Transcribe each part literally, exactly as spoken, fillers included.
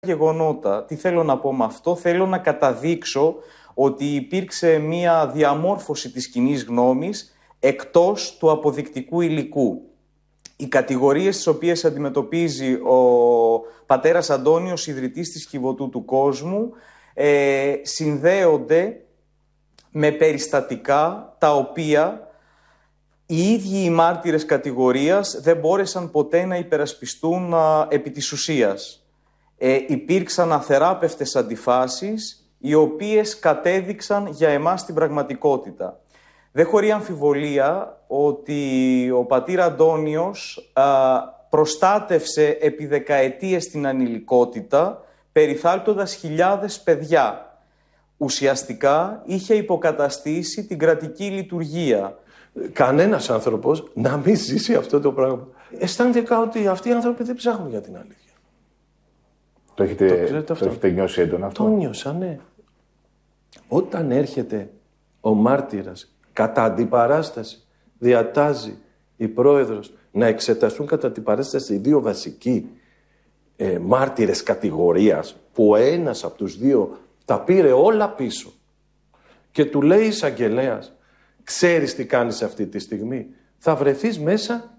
γεγονότα. Τι θέλω να πω με αυτό? Θέλω να καταδείξω ότι υπήρξε μία διαμόρφωση της κοινής γνώμης εκτός του αποδεικτικού υλικού. Οι κατηγορίες τις οποίες αντιμετωπίζει ο πατέρας Αντώνιος, ιδρυτής της Κιβωτού του Κόσμου, ε, συνδέονται με περιστατικά τα οποία οι ίδιοι οι μάρτυρες κατηγορίας δεν μπόρεσαν ποτέ να υπερασπιστούν α, επί της ουσίας. Ε, υπήρξαν αθεράπευτες αντιφάσεις οι οποίες κατέδειξαν για εμάς την πραγματικότητα. Δεν χωρεί αμφιβολία ότι ο πατήρ Αντώνιος α, προστάτευσε επί δεκαετίες την ανηλικότητα, περιθάλπτοντας χιλιάδες παιδιά. Ουσιαστικά είχε υποκαταστήσει την κρατική λειτουργία. Κανένας άνθρωπος να μην ζήσει αυτό το πράγμα. Αισθάνθηκα ότι αυτοί οι άνθρωποι δεν ψάχνουν για την αλήθεια. Το έχετε, το το έχετε νιώσει έντονα αυτό? Το νιώσα, ναι. Όταν έρχεται ο μάρτυρας κατά αντιπαράσταση, διατάζει η πρόεδρος να εξεταστούν κατά αντιπαράσταση οι δύο βασικοί ε, μάρτυρες κατηγορίας, που ο ένας από τους δύο τα πήρε όλα πίσω και του λέει εισαγγελέας, ξέρεις τι κάνεις αυτή τη στιγμή, θα βρεθείς μέσα.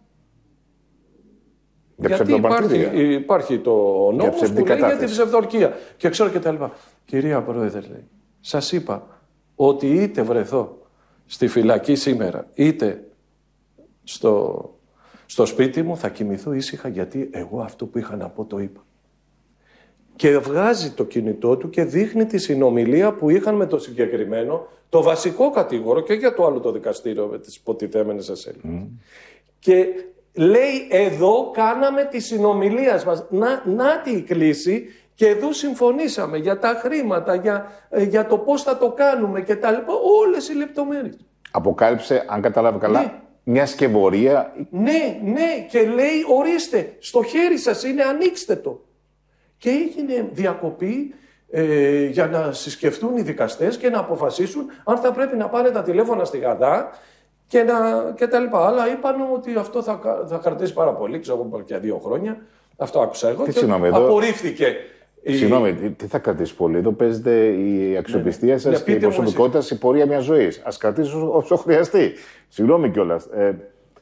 Για γιατί υπάρχει, υπάρχει το νόμος που λέει για τη ψευδορκία και ξέρω και τα λοιπά. Κυρία Πρόεδρε, λέει, σας είπα ότι είτε βρεθώ στη φυλακή σήμερα, είτε στο, στο σπίτι μου θα κοιμηθώ ήσυχα, γιατί εγώ αυτό που είχα να πω το είπα. Και βγάζει το κινητό του και δείχνει τη συνομιλία που είχαν με το συγκεκριμένο, το βασικό κατήγορο και για το άλλο το δικαστήριο με τις υποτιθέμενες ασέλειες. Mm. Και λέει, εδώ κάναμε τη συνομιλία μας. Να, να τη κλίση και εδώ συμφωνήσαμε για τα χρήματα, για, για το πώς θα το κάνουμε και τα λοιπά. Όλες οι λεπτομέρειες. Αποκάλυψε, αν κατάλαβα καλά, ναι, μια σκευωρία. Ναι, ναι, και λέει, ορίστε, στο χέρι σας είναι, ανοίξτε το. Και έγινε διακοπή ε, για να συσκεφτούν οι δικαστές και να αποφασίσουν αν θα πρέπει να πάρει τα τηλέφωνα στη Γαδά και, να, και τα λοιπά. Αλλά είπαν ότι αυτό θα, θα κρατήσει πάρα πολύ, ξέρω εγώ και δύο χρόνια. Αυτό άκουσα εγώ. Τι και συγνώμη, απορρίφθηκε. Εδώ... Η... Συγγνώμη, τι θα κρατήσει πολύ? Εδώ παίζεται η αξιοπιστία ναι, σας ναι, και η προσωπικότητα η πορεία μιας ζωής. Ας κρατήσει όσο χρειαστεί. Συγγνώμη κιόλας. Ε...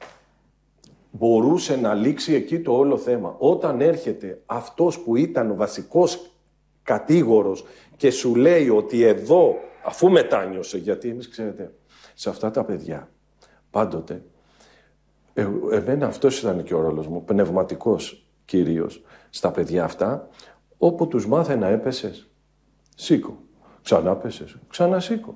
Μπορούσε να λήξει εκεί το όλο θέμα. Όταν έρχεται αυτός που ήταν ο βασικός κατήγορος και σου λέει ότι εδώ, αφού μετάνιωσε, γιατί εμείς ξέρετε, σε αυτά τα παιδιά, πάντοτε, ε, εμένα αυτός ήταν και ο ρόλος μου, πνευματικός κυρίως, στα παιδιά αυτά, όπου τους μάθαινα έπεσες, σήκω, ξανά πέσες, ξανά σήκω.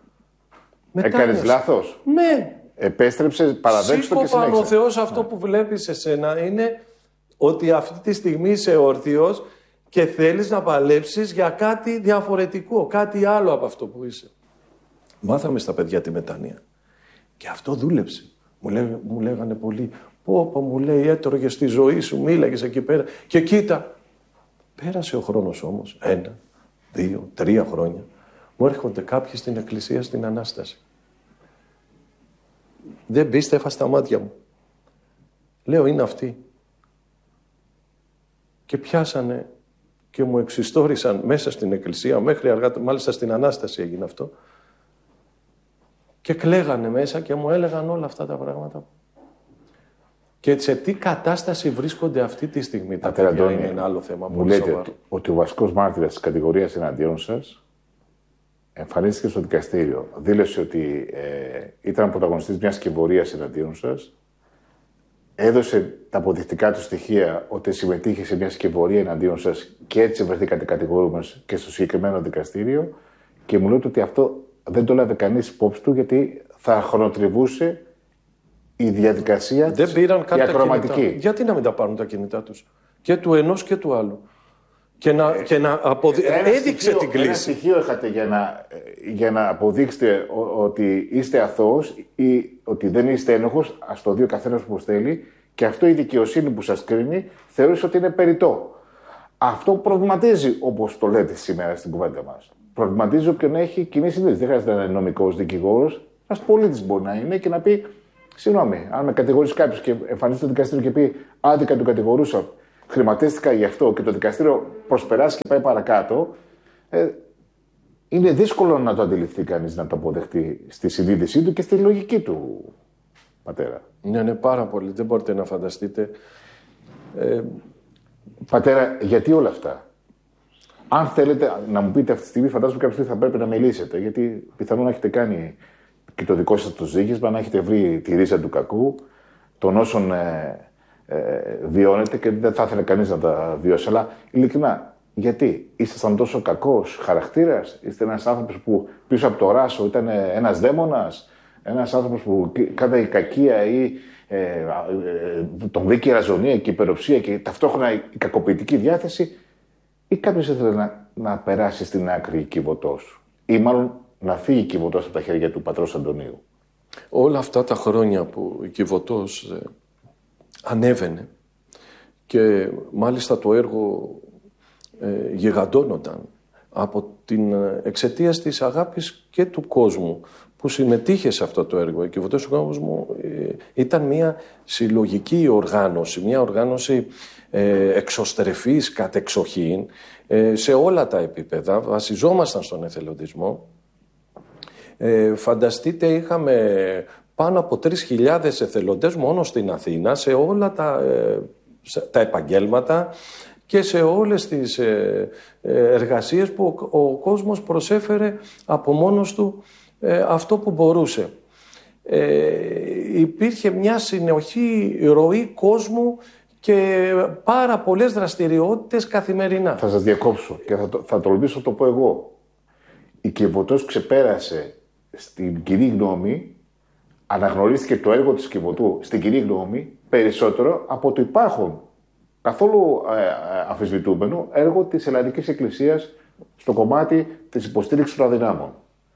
Έκανες λάθος? Ναι. Επέστρεψε, παραδέξου το και συνέχισε. Σήκω, ο Θεός, αυτό ναι. που βλέπεις εσένα είναι ότι αυτή τη στιγμή είσαι όρθιος και θέλεις να παλέψεις για κάτι διαφορετικό, κάτι άλλο από αυτό που είσαι. Μάθαμε στα παιδιά τη μετάνοια. Και αυτό δούλεψε. Μου, λέ, μου λέγανε πολλοί, πω πω, μου λέει, έτρωγε στη ζωή σου, μίλαγες εκεί πέρα. Και κοίτα, πέρασε ο χρόνος όμως, ένα, δύο, τρία χρόνια. Μου έρχονται κάποιοι στην εκκλησία στην Ανάσταση. Δεν πίστευα στα μάτια μου. Λέω, είναι αυτοί. Και πιάσανε και μου εξιστόρισαν μέσα στην εκκλησία, μέχρι αργά, μάλιστα στην Ανάσταση έγινε αυτό. Και κλαίγανε μέσα και μου έλεγαν όλα αυτά τα πράγματα. Και σε τι κατάσταση βρίσκονται αυτή τη στιγμή τα παιδιά, Αντώνη, είναι ένα άλλο θέμα. Μου λέτε σοβαρό. Ότι ο βασικός μάρτυρας της κατηγορίας εναντίον σας εμφανίστηκε στο δικαστήριο. Δήλωσε ότι ε, ήταν πρωταγωνιστής μιας σκευωρίας εναντίον σας. Έδωσε τα αποδεικτικά του στοιχεία ότι συμμετείχε σε μια σκευωρία εναντίον σας και έτσι βρεθήκατε κατηγορούμενος και στο συγκεκριμένο δικαστήριο. Και μου λέτε ότι αυτό δεν το λάβε κανείς υπόψη του, γιατί θα χρονοτριβούσε η διαδικασία δεν της, πήραν η ακροματική. Γιατί να μην τα πάρουν τα κινητά τους? Και του ενός και του άλλου. Και να, ε, και να αποδει... έδειξε στοιχείο, την κλίση. Ένα στοιχείο είχατε για να, για να αποδείξετε ότι είστε αθώος ή ότι δεν είστε ένοχος, ας το δει ο καθένας που θέλει, και αυτό η δικαιοσύνη που σας κρίνει θεωρείς ότι είναι περιττό. Αυτό προβληματίζει, όπως το λέτε σήμερα στην κουβέντα μας. Προβληματίζει όποιον έχει κοινή συνείδηση. Δεν χρειάζεται να είναι νομικός δικηγόρος. Ένας πολίτης μπορεί να είναι και να πει: συγγνώμη, αν με κατηγορήσει κάποιος και εμφανίσει στο δικαστήριο και πει άδικα του κατηγορούσα χρηματίστηκα γι' αυτό και το δικαστήριο προσπεράσει και πάει παρακάτω, ε, είναι δύσκολο να το αντιληφθεί κανείς, να το αποδεχτεί στη συνείδησή του και στη λογική του, πατέρα. Ναι, ναι, πάρα πολύ. Δεν μπορείτε να φανταστείτε. Ε... Πατέρα, γιατί όλα αυτά? Αν θέλετε να μου πείτε αυτή τη στιγμή, φαντάζομαι κάποια στιγμή θα πρέπει να μιλήσετε, γιατί πιθανόν να έχετε κάνει και το δικό σας το ζήγισμα, να έχετε βρει τη ρίζα του κακού, των όσων ε, ε, βιώνετε και δεν θα ήθελε κανείς να τα βιώσει. Αλλά ειλικρινά, γιατί ήσασταν τόσο κακός χαρακτήρας, είστε ένας άνθρωπος που πίσω από το ράσο ήταν ένας δαίμονας, ένας άνθρωπος που κάθε η κακία ή ε, ε, τον βρήκε η ραζονία και η υπεροψία και ταυτόχρονα η κακοποιητική διάθεση, ή κάποιος ήθελε να, να περάσει στην άκρη η Κιβωτός, ή μάλλον να φύγει η Κιβωτός από τα χέρια του πατρός Αντωνίου? Όλα αυτά τα χρόνια που η Κιβωτός ε, ανέβαινε και μάλιστα το έργο ε, γιγαντώνονταν από την εξαιτίας της αγάπης και του κόσμου που συμμετείχε σε αυτό το έργο. Η Κιβωτός του κόσμου ε, ήταν μια συλλογική οργάνωση, μια οργάνωση ε, εξωστρεφής κατεξοχήν ε, σε όλα τα επίπεδα. Βασιζόμασταν στον εθελοντισμό. Ε, φανταστείτε, είχαμε πάνω από τρεις χιλιάδες εθελοντές μόνο στην Αθήνα σε όλα τα, ε, τα επαγγέλματα και σε όλες τις ε, εργασίες που ο, ο κόσμος προσέφερε από μόνος του ε, αυτό που μπορούσε. Ε, υπήρχε μια συνοχή ροή κόσμου και πάρα πολλές δραστηριότητες καθημερινά. Θα σας διακόψω και θα, το, θα τολμήσω το πω εγώ. Η Κιβωτός ξεπέρασε στην κοινή γνώμη, αναγνωρίστηκε το έργο της Κιβωτού στην κοινή γνώμη περισσότερο από το υπάρχον καθόλου ε, ε, αμφισβητούμενο έργο της Ελλαδικής Εκκλησίας στο κομμάτι της υποστήριξης των αδυνάμων.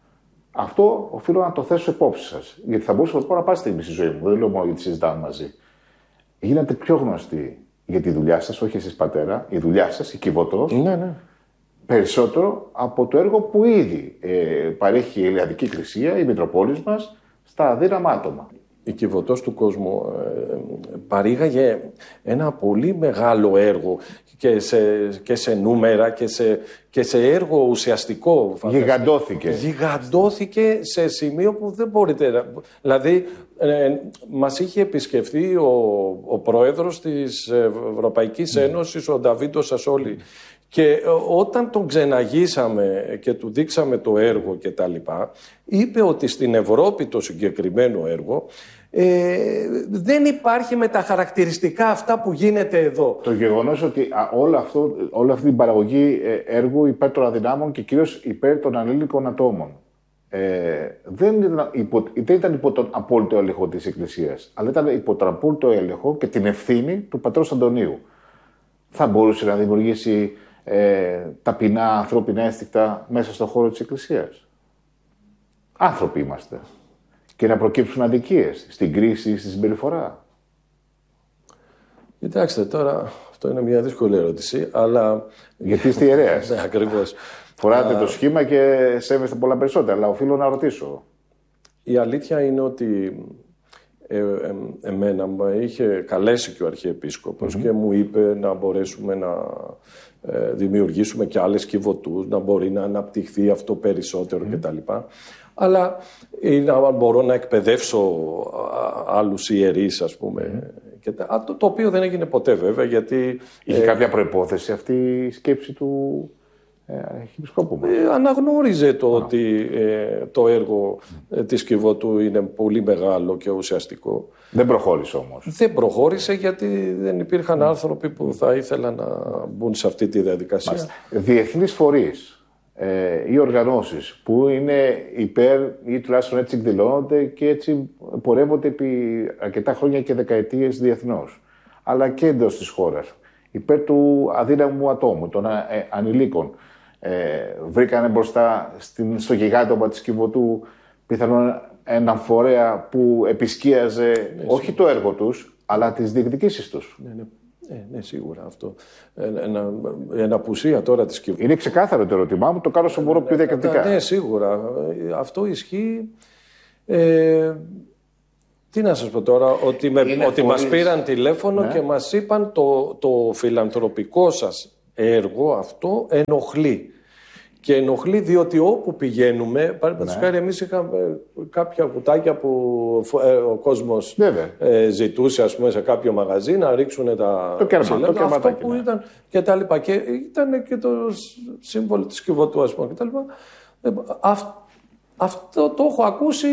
Αυτό οφείλω να το θέσω υπόψη σας, γιατί θα μπορούσα να πω να πάρει στη μισή ζωή μου, δεν λέω μόνο γιατί συζητάμε μαζί. Γίνατε πιο γνωστοί για τη δουλειά σας, όχι εσείς πατέρα, η δουλειά σας, η Κιβωτός, ναι, ναι. περισσότερο από το έργο που ήδη ε, παρέχει η Ελλαδική Εκκλησία, η Μητροπόλης μας, στα αδύναμα άτομα. Η Κιβωτός του κόσμου ε, παρήγαγε ένα πολύ μεγάλο έργο και σε, και σε νούμερα και σε, και σε έργο ουσιαστικό. Γιγαντώθηκε. Γιγαντώθηκε σε σημείο που δεν μπορείτε να... Δηλαδή, ε, μας είχε επισκεφθεί ο, ο πρόεδρος της Ευρωπαϊκής mm. Ένωσης, ο Νταβίντο Σασόλη. Και όταν τον ξεναγήσαμε και του δείξαμε το έργο και τα λοιπά, είπε ότι στην Ευρώπη το συγκεκριμένο έργο ε, δεν υπάρχει με τα χαρακτηριστικά αυτά που γίνεται εδώ. Το γεγονός ότι α, όλο αυτό, όλη αυτή την παραγωγή ε, έργου υπέρ των αδυνάμων και κυρίως υπέρ των ανήλικων ατόμων ε, δεν, ήταν υπό, δεν ήταν υπό τον απόλυτο έλεγχο της Εκκλησίας, αλλά ήταν υπό τον απόλυτο έλεγχο και την ευθύνη του πατρός Αντωνίου. Θα μπορούσε να δημιουργήσει ε, ταπεινά ανθρώπινα αίσθηκτα μέσα στον χώρο της Εκκλησίας? Άνθρωποι είμαστε. Και να προκύψουν αδικίες στην κρίση, στη συμπεριφορά. Κοιτάξτε, τώρα αυτό είναι μια δύσκολη ερώτηση, αλλά... Γιατί είστε ιερέας. Ναι, ακριβώς. Φοράτε Α... το σχήμα και σέβεστε πολλά περισσότερα, αλλά οφείλω να ρωτήσω. Η αλήθεια είναι ότι ε, ε, εμένα με είχε καλέσει και ο Αρχιεπίσκοπος mm-hmm. και μου είπε να μπορέσουμε να ε, δημιουργήσουμε και άλλες Κιβωτούς, να μπορεί να αναπτυχθεί αυτό περισσότερο mm-hmm. κτλ. Αλλά ή να μπορώ να εκπαιδεύσω άλλους ιερείς, ας πούμε. Mm. Και τα, το, το οποίο δεν έγινε ποτέ, βέβαια, γιατί... Είχε ε, κάποια προϋπόθεση αυτή η σκέψη του ε, Αρχιεπισκόπου μας? Ε, αναγνώριζε το ah. ότι ε, το έργο ε, της Κιβωτού είναι πολύ μεγάλο και ουσιαστικό. Δεν προχώρησε όμως. Δεν προχώρησε γιατί δεν υπήρχαν mm. άνθρωποι που θα ήθελαν να μπουν σε αυτή τη διαδικασία. Μάλιστα. Διεθνείς φορείς Ε, οι οργανώσεις που είναι υπέρ ή τουλάχιστον έτσι εκδηλώνονται και έτσι πορεύονται επί αρκετά χρόνια και δεκαετίες διεθνώς, αλλά και εντός της χώρας, υπέρ του αδύναμου ατόμου, των α, ε, ανηλίκων, ε, βρήκανε μπροστά στην, στο γιγάντωμα της Κιβωτού πιθανόν έναν φορέα που επισκίαζε ναι, όχι το έργο τους, αλλά τις διεκδικήσεις τους. Ναι, ναι. Ε, ναι, σίγουρα αυτό. Ένα, ένα απουσία τώρα της Κιβωτού. Είναι ξεκάθαρο το ερώτημά μου, το κάνω όσο μπορώ πιο διακριτικά. Ναι, σίγουρα. Αυτό ισχύει. Ε, Τι να σας πω τώρα, ότι, με, ότι μας πήραν τηλέφωνο ναι. και μας είπαν το, το φιλανθρωπικό σας έργο αυτό ενοχλεί. Και ενοχλεί διότι όπου πηγαίνουμε, παραδείγματος χάρη, ναι. εμείς είχαμε κάποια κουτάκια που ε, ο κόσμος ε, ζητούσε, ας πούμε, σε κάποιο μαγαζί να ρίξουν τα το κέρμα, το αυτό που ναι. ήταν και τα λοιπά. Και ήταν και το σύμβολο της Κιβωτού, ας πούμε, και τα λοιπά. Αυ, αυτό το έχω ακούσει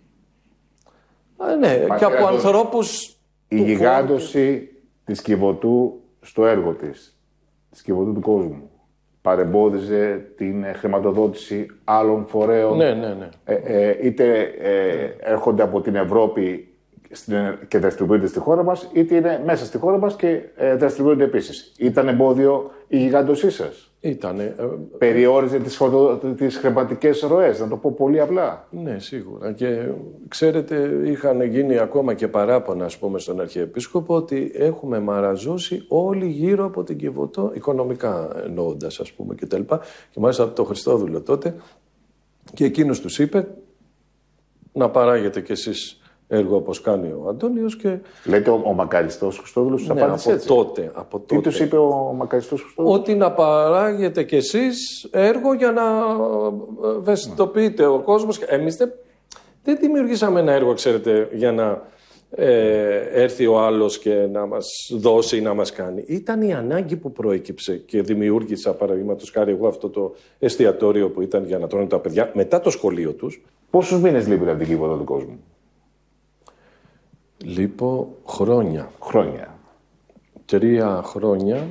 ε, ναι, Μα, και από ανθρώπους... Η γιγάντωση της Κιβωτού στο έργο της, της Κιβωτού του κόσμου, παρεμπόδιζε την χρηματοδότηση άλλων φορέων, ναι, ναι, ναι. Ε, ε, είτε ε, έρχονται από την Ευρώπη και δραστηριοποιούνται στη χώρα μας, είτε είναι μέσα στη χώρα μας και ε, δραστηριοποιούνται επίσης. Ήταν εμπόδιο η γιγάντωσή σας? Ήτανε. Περιόριζε τις, τις χρηματικές ροές, να το πω πολύ απλά. Ναι, σίγουρα. Και ξέρετε, είχαν γίνει ακόμα και παράπονα, ας πούμε, στον Αρχιεπίσκοπο ότι έχουμε μαραζώσει όλοι γύρω από την Κιβωτό, οικονομικά εννοώντας, ας πούμε, κτλ. Και, και μάλιστα από τον Χριστόδουλο τότε. Και εκείνος τους είπε να παράγετε κι εσείς έργο όπως κάνει ο Αντώνιος και... Λέτε ο, ο Μακαριστός Χριστόδουλος τους ναι, απάντησε από έτσι. Τότε, από τότε. Τι τους είπε ο Μακαριστός Χριστόδουλος? Ότι να παράγετε κι εσείς έργο για να ευαισθητοποιείτε ο κόσμος. Εμείς δεν, δεν δημιουργήσαμε ένα έργο, ξέρετε, για να ε, έρθει ο άλλος και να μας δώσει ή να μας κάνει. Ήταν η ανάγκη που προέκυψε και δημιούργησα, παραδείγματος χάρη, εγώ αυτό το εστιατόριο που ήταν για να τρώνε τα παιδιά μετά το σχολείο τους. Πόσους μήνες λείπει από την Κιβωτό του κόσμου? Λείπω χρόνια. Χρόνια. Τρία χρόνια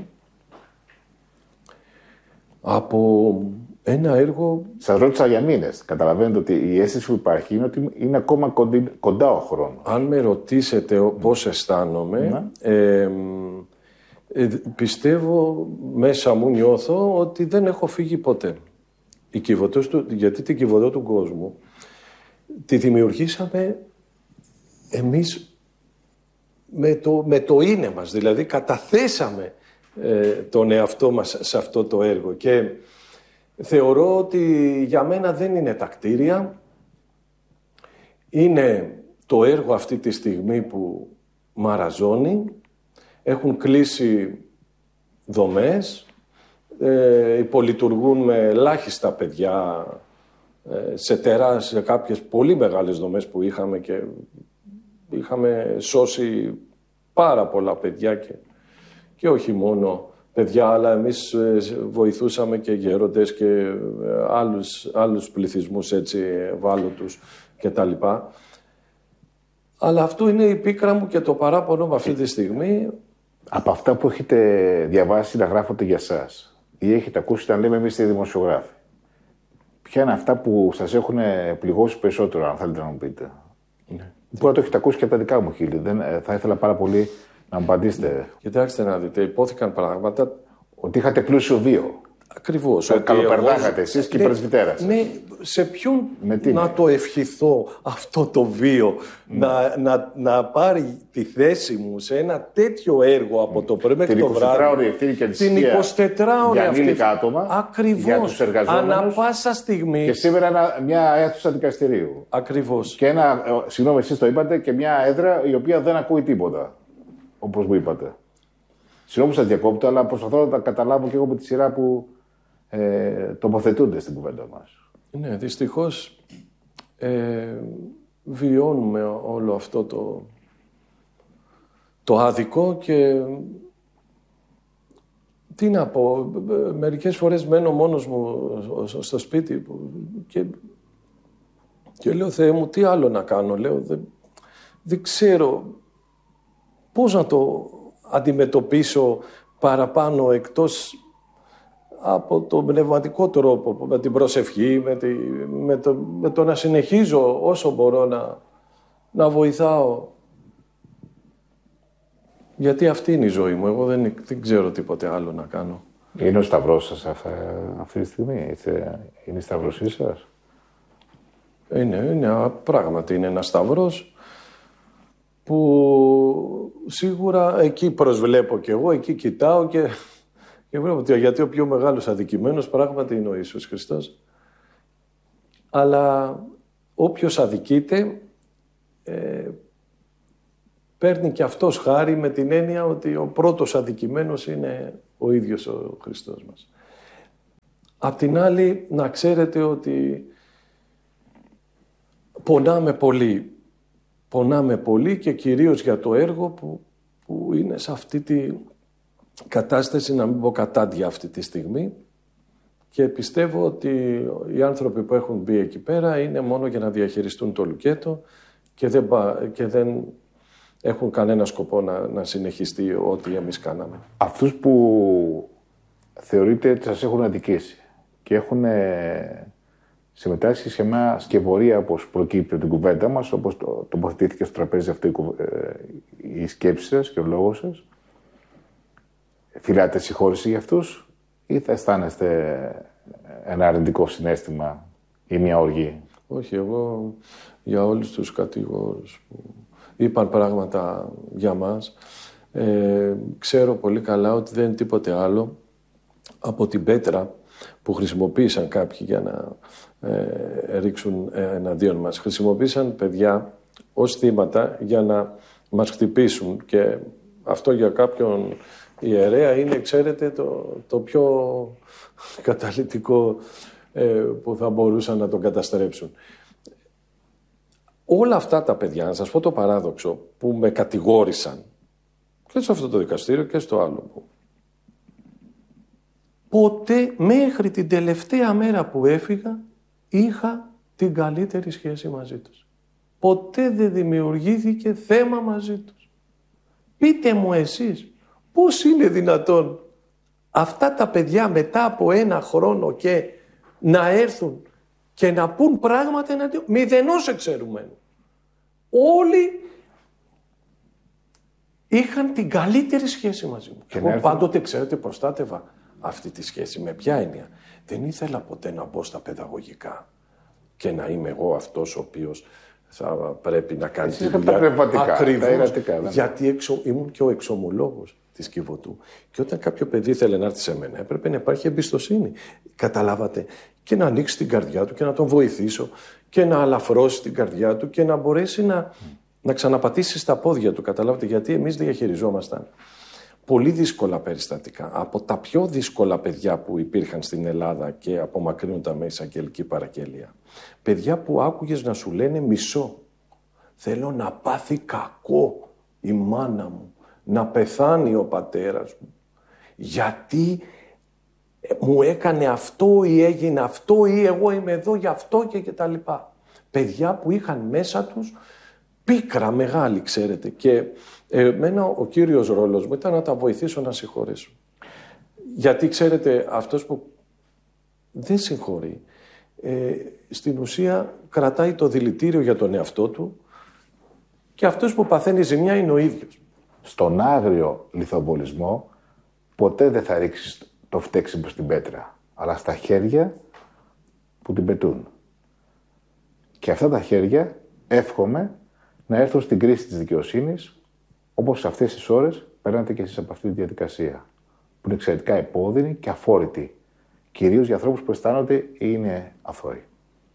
από ένα έργο... Σας ρώτησα για μήνες. Καταλαβαίνετε ότι η αίσθηση που υπάρχει είναι ότι είναι ακόμα κοντά, κοντά ο χρόνος. Αν με ρωτήσετε mm. πώς αισθάνομαι, mm. ε, ε, πιστεύω, μέσα μου νιώθω ότι δεν έχω φύγει ποτέ. Η Κιβωτός του, γιατί την Κιβωτό του κόσμου τη δημιουργήσαμε εμείς με το, με το είναι μας, δηλαδή καταθέσαμε ε, τον εαυτό μας σε αυτό το έργο και θεωρώ ότι για μένα δεν είναι τα κτίρια, είναι το έργο αυτή τη στιγμή που μαραζώνει, έχουν κλείσει δομές, ε, υπολειτουργούν με ελάχιστα παιδιά ε, σε τεράστιες, σε κάποιες πολύ μεγάλες δομές που είχαμε και είχαμε σώσει πάρα πολλά παιδιά και, και όχι μόνο παιδιά, αλλά εμείς βοηθούσαμε και γέροντες και άλλους, άλλους πληθυσμούς έτσι ευάλωτους και τα λοιπά. Αλλά αυτό είναι η πίκρα μου και το παράπονο με αυτή τη στιγμή. Από αυτά που έχετε διαβάσει να γράφονται για σας ή έχετε ακούσει να λέμε εμείς οι δημοσιογράφοι, ποια είναι αυτά που σας έχουν πληγώσει περισσότερο, αν θέλετε να μου πείτε? Ναι. Μπορεί να το έχετε ακούσει και από τα δικά μου χείλη. Δεν, θα ήθελα πάρα πολύ να μου απαντήσετε. Κοιτάξτε να δείτε, υπόθηκαν πράγματα. Ότι είχατε πλούσιο βίο. Ακριβώς. Ότι καλοπερνάγατε εσείς και η πρεσβυτέρα σας. Ναι, σε ποιον να το ευχηθώ αυτό το βίο, mm. να, να, να πάρει τη θέση μου σε ένα τέτοιο έργο από το πρωί μέχρι το βράδυ. Την εικοσιτετράωρη αυτή ανήλικα άτομα. Ακριβώς. Για τους εργαζόμενους. Ανά πάσα στιγμή. Και σήμερα ένα, μια αίθουσα δικαστηρίου. Ακριβώς. Και ένα, συγγνώμη, εσείς το είπατε, και μια έδρα η οποία δεν ακούει τίποτα. Όπως μου είπατε. Συγγνώμη που σας διακόπτω, αλλά προσπαθώ να τα καταλάβω και εγώ με τη σειρά που ε, τοποθετούνται στην κουβέντα μας. Ναι, δυστυχώς ε, βιώνουμε όλο αυτό το, το άδικο και τι να πω, μερικές φορές μένω μόνος μου στο σπίτι και, και λέω, Θεέ μου, τι άλλο να κάνω, λέω, δεν, δεν ξέρω πώς να το αντιμετωπίσω παραπάνω εκτός από τον πνευματικό τρόπο, με την προσευχή, με, τη, με, το, με το να συνεχίζω όσο μπορώ να, να βοηθάω. Γιατί αυτή είναι η ζωή μου, εγώ δεν, δεν ξέρω τίποτε άλλο να κάνω. Είναι ο σταυρός σας αυτή τη στιγμή, είναι η σταυρωσή σας? Είναι, είναι, πράγματι είναι ένα σταυρός που σίγουρα εκεί προσβλέπω κι εγώ, εκεί κοιτάω και, και βλέπω ότι γιατί ο πιο μεγάλος αδικημένος πράγματι είναι ο Ιησούς Χριστός. Αλλά όποιος αδικείται, ε, παίρνει και αυτός χάρη με την έννοια ότι ο πρώτος αδικημένος είναι ο ίδιος ο Χριστός μας. Απ' την άλλη, να ξέρετε ότι πονάμε πολύ. Πονάμε πολύ και κυρίως για το έργο που, που είναι σε αυτή τη κατάσταση, να μην πω κατάντια αυτή τη στιγμή. Και πιστεύω ότι οι άνθρωποι που έχουν μπει εκεί πέρα είναι μόνο για να διαχειριστούν το λουκέτο και δεν, και δεν έχουν κανένα σκοπό να, να συνεχιστεί ό,τι εμείς κάναμε. Αυτούς που θεωρείτε ότι σας έχουν αδικήσει και έχουν συμμετάσχει σε μια σκευωρία, όπως προκύπτει από την κουβέντα μας, όπως το, τοποθετήθηκε στο τραπέζι αυτό η, η σκέψη σας και ο λόγος σας, φυλάτε συγχώρηση για αυτούς ή θα αισθάνεστε ένα αρνητικό συναίσθημα ή μια οργή? Όχι, εγώ για όλους τους κατηγόρους που είπαν πράγματα για μας, ε, ξέρω πολύ καλά ότι δεν είναι τίποτε άλλο από την πέτρα που χρησιμοποίησαν κάποιοι για να ε, ρίξουν εναντίον μας. Χρησιμοποίησαν παιδιά ως θύματα για να μας χτυπήσουν και αυτό για κάποιον ιερέα είναι, ξέρετε, το, το πιο καταλυτικό ε, που θα μπορούσαν να τον καταστρέψουν. Όλα αυτά τα παιδιά, να σας πω το παράδοξο, που με κατηγόρησαν και σε αυτό το δικαστήριο και στο άλλο που ποτέ μέχρι την τελευταία μέρα που έφυγα είχα την καλύτερη σχέση μαζί τους. Ποτέ δεν δημιουργήθηκε θέμα μαζί τους. Πείτε μου εσείς, πώς είναι δυνατόν αυτά τα παιδιά μετά από ένα χρόνο και να έρθουν και να πούν πράγματα εναντίον, μηδενός εξαιρουμένου. Όλοι είχαν την καλύτερη σχέση μαζί μου. Και εγώ έρθουν... πάντοτε, ξέρετε, προστάτευα αυτή τη σχέση. Με ποια έννοια? Δεν ήθελα ποτέ να μπω στα παιδαγωγικά και να είμαι εγώ αυτός ο οποίος θα πρέπει να κάνει τη δουλειά ακριβώς, γιατί εξω... ήμουν και ο εξομολόγος της Κιβωτού. Και όταν κάποιο παιδί ήθελε να έρθει σε μένα, έπρεπε να υπάρχει εμπιστοσύνη. Καταλάβατε? Και να ανοίξει την καρδιά του και να τον βοηθήσω και να αλαφρώσει την καρδιά του και να μπορέσει να, mm. να ξαναπατήσει στα πόδια του. Καταλάβατε? Γιατί εμείς διαχειριζόμασταν πολύ δύσκολα περιστατικά. Από τα πιο δύσκολα παιδιά που υπήρχαν στην Ελλάδα και απομακρύνονταν με εισαγγελική παραγγελία. Παιδιά που άκουγες να σου λένε μισό. Θέλω να πάθει κακό η μάνα μου. Να πεθάνει ο πατέρας μου. Γιατί μου έκανε αυτό ή έγινε αυτό ή εγώ είμαι εδώ για αυτό και, και τα λοιπά. Παιδιά που είχαν μέσα τους πίκρα μεγάλη, ξέρετε. Και εμένα ο κύριος ρόλος μου ήταν να τα βοηθήσω να συγχωρέσουν. Γιατί, ξέρετε, αυτός που δεν συγχωρεί, ε, στην ουσία κρατάει το δηλητήριο για τον εαυτό του και αυτός που παθαίνει ζημιά είναι ο ίδιος. Στον άγριο λιθοβολισμό ποτέ δεν θα ρίξεις το φταίξιμο στην πέτρα, αλλά στα χέρια που την πετούν. Και αυτά τα χέρια εύχομαι να έρθουν στην κρίση της δικαιοσύνης, όπως σε αυτές τις ώρες παίρνατε και εσείς από αυτή τη διαδικασία, που είναι εξαιρετικά επώδυνη και αφόρητη, κυρίως για ανθρώπους που αισθάνονται είναι αθώοι.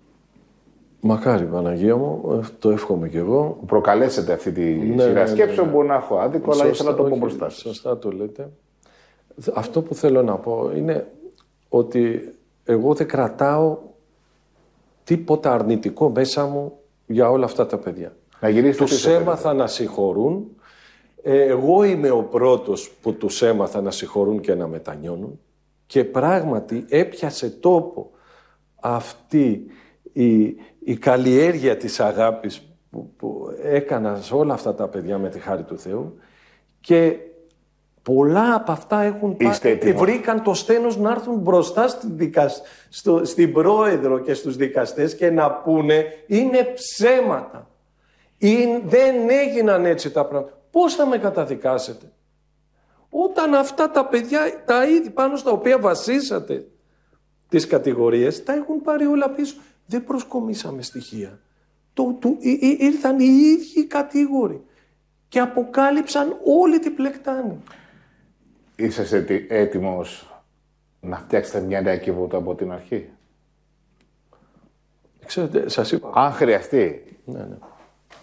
Μακάρι, Παναγία μου, το εύχομαι κι εγώ. Προκαλέσετε αυτή τη ναι, σειρά ναι, σκέψεων, ναι, ναι. Μπορεί να έχω άδικο, αλλά ήθελα να το πω μπροστά σας. Σωστά το λέτε. Αυτό που θέλω να πω είναι ότι εγώ δεν κρατάω τίποτα αρνητικό μέσα μου για όλα αυτά τα παιδιά. Τους έμαθα να συγχωρούν. Εγώ είμαι ο πρώτος που τους έμαθα να συγχωρούν και να μετανιώνουν. Και πράγματι έπιασε τόπο αυτή η, η καλλιέργεια της αγάπης που, που έκανα σε όλα αυτά τα παιδιά με τη χάρη του Θεού. Και πολλά από αυτά έχουν πάει, βρήκαν το στένος να έρθουν μπροστά στην, δικασ... στο... στην πρόεδρο και στους δικαστές και να πούνε είναι ψέματα. Είναι... Δεν έγιναν έτσι τα πράγματα. Πώς θα με καταδικάσετε? Όταν αυτά τα παιδιά, τα είδη πάνω στα οποία βασίσατε τις κατηγορίες, τα έχουν πάρει όλα πίσω. Δεν προσκομίσαμε στοιχεία. Το, το, ή, ή, ήρθαν οι ίδιοι κατήγοροι και αποκάλυψαν όλη την πλεκτάνη. Είσαστε έτοιμος να φτιάξετε μια νέα Κιβωτό από την αρχή? Ξέρετε, σας είπα. Αν χρειαστεί. Ναι, ναι.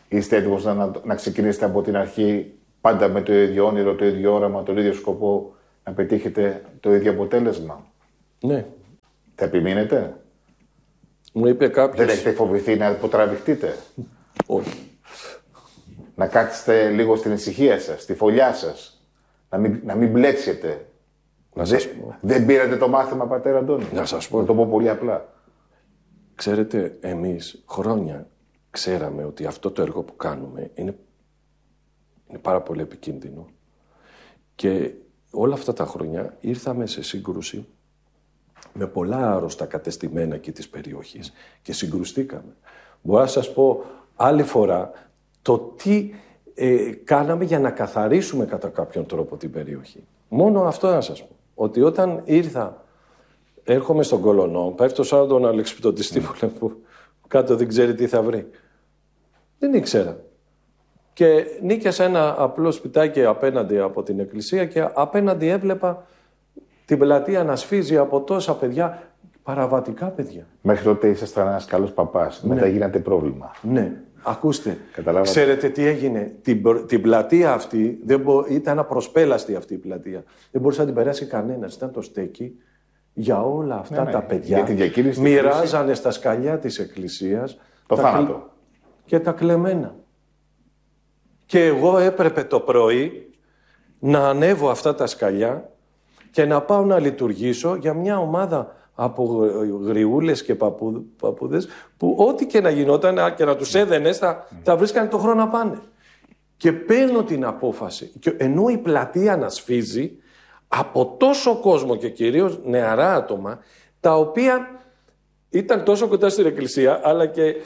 Είστε έτοιμος να, να ξεκινήσετε από την αρχή πάντα με το ίδιο όνειρο, το ίδιο όραμα, τον ίδιο σκοπό, να πετύχετε το ίδιο αποτέλεσμα? Ναι. Θα επιμείνετε? Μου είπε κάποιος... Δεν έχετε φοβηθεί να αποτραβηχτείτε? Όχι. Να κάτσετε λίγο στην ησυχία σας, στη φωλιά σας, να μην, να μην μπλέξετε? Να σας πω. Δεν πήρατε το μάθημα, πατέρα Αντώνη? Να σας πω. Να το πω πολύ απλά. Ξέρετε, εμείς χρόνια ξέραμε ότι αυτό το έργο που κάνουμε είναι, είναι πάρα πολύ επικίνδυνο. Και όλα αυτά τα χρόνια ήρθαμε σε σύγκρουση με πολλά άρρωστα κατεστημένα εκεί της περιοχής και συγκρουστήκαμε. Μπορώ να σας πω άλλη φορά το τι ε, κάναμε για να καθαρίσουμε κατά κάποιον τρόπο την περιοχή. Μόνο αυτό να σας πω. Ότι όταν ήρθα, έρχομαι στον Κολονό, πέφτω σαν τον αλεξιπτωτιστή mm. που κάτω δεν ξέρει τι θα βρει. Δεν ήξερα. Και νίκιασα ένα απλό σπιτάκι απέναντι από την εκκλησία και απέναντι έβλεπα την πλατεία να σφίζει από τόσα παιδιά, παραβατικά παιδιά. Μέχρι τότε ήσασταν ένας καλός παπάς. Ναι. Μετά γίνατε πρόβλημα. Ναι. Ακούστε, Καταλάβατε. Ξέρετε τι έγινε? Την, την πλατεία αυτή, δεν μπο, ήταν απροσπέλαστη αυτή η πλατεία. Δεν μπορούσε να την περάσει κανένας. Ήταν το στέκι για όλα αυτά ναι, τα ναι. παιδιά. Μοιράζανε στα σκαλιά της εκκλησίας το θάνατο και τα κλεμμένα. Και εγώ έπρεπε το πρωί να ανέβω αυτά τα σκαλιά και να πάω να λειτουργήσω για μια ομάδα από γριούλες και παππού, παππούδες που ό,τι και να γινόταν και να τους έδαινες θα, θα βρίσκανε το χρόνο να πάνε. Και παίρνω την απόφαση, και ενώ η πλατεία να σφίζει από τόσο κόσμο και κυρίως νεαρά άτομα, τα οποία ήταν τόσο κοντά στην εκκλησία αλλά και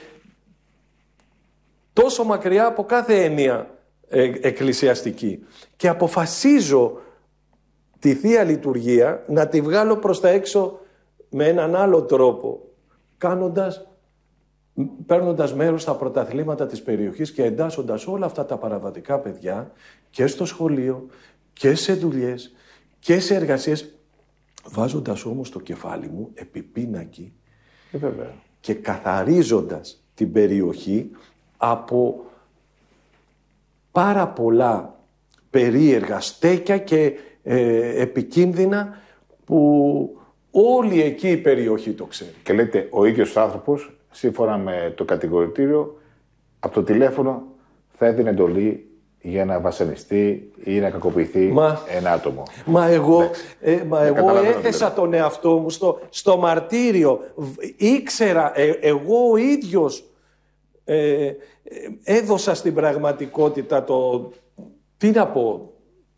τόσο μακριά από κάθε έννοια ε, εκκλησιαστική. Και αποφασίζω τη Θεία Λειτουργία να τη βγάλω προς τα έξω με έναν άλλο τρόπο, κάνοντας, παίρνοντας μέρος στα πρωταθλήματα της περιοχής και εντάσσοντας όλα αυτά τα παραβατικά παιδιά και στο σχολείο και σε δουλειές και σε εργασίες, βάζοντας όμως το κεφάλι μου επί πίνακι ε, βέβαια. και καθαρίζοντας την περιοχή από πάρα πολλά περίεργα στέκια και ε, επικίνδυνα που όλη εκεί η περιοχή το ξέρει. Και λέτε, ο ίδιος άνθρωπος, σύμφωνα με το κατηγορητήριο, από το τηλέφωνο θα έδινε εντολή για να βασανιστεί ή να κακοποιηθεί μα, ένα άτομο. Μα εγώ, ε, μα εγώ έθεσα τον εαυτό μου στο, στο μαρτύριο. Ήξερα, ε, εγώ ο ίδιος ε, ε, έδωσα στην πραγματικότητα το, τι να πω,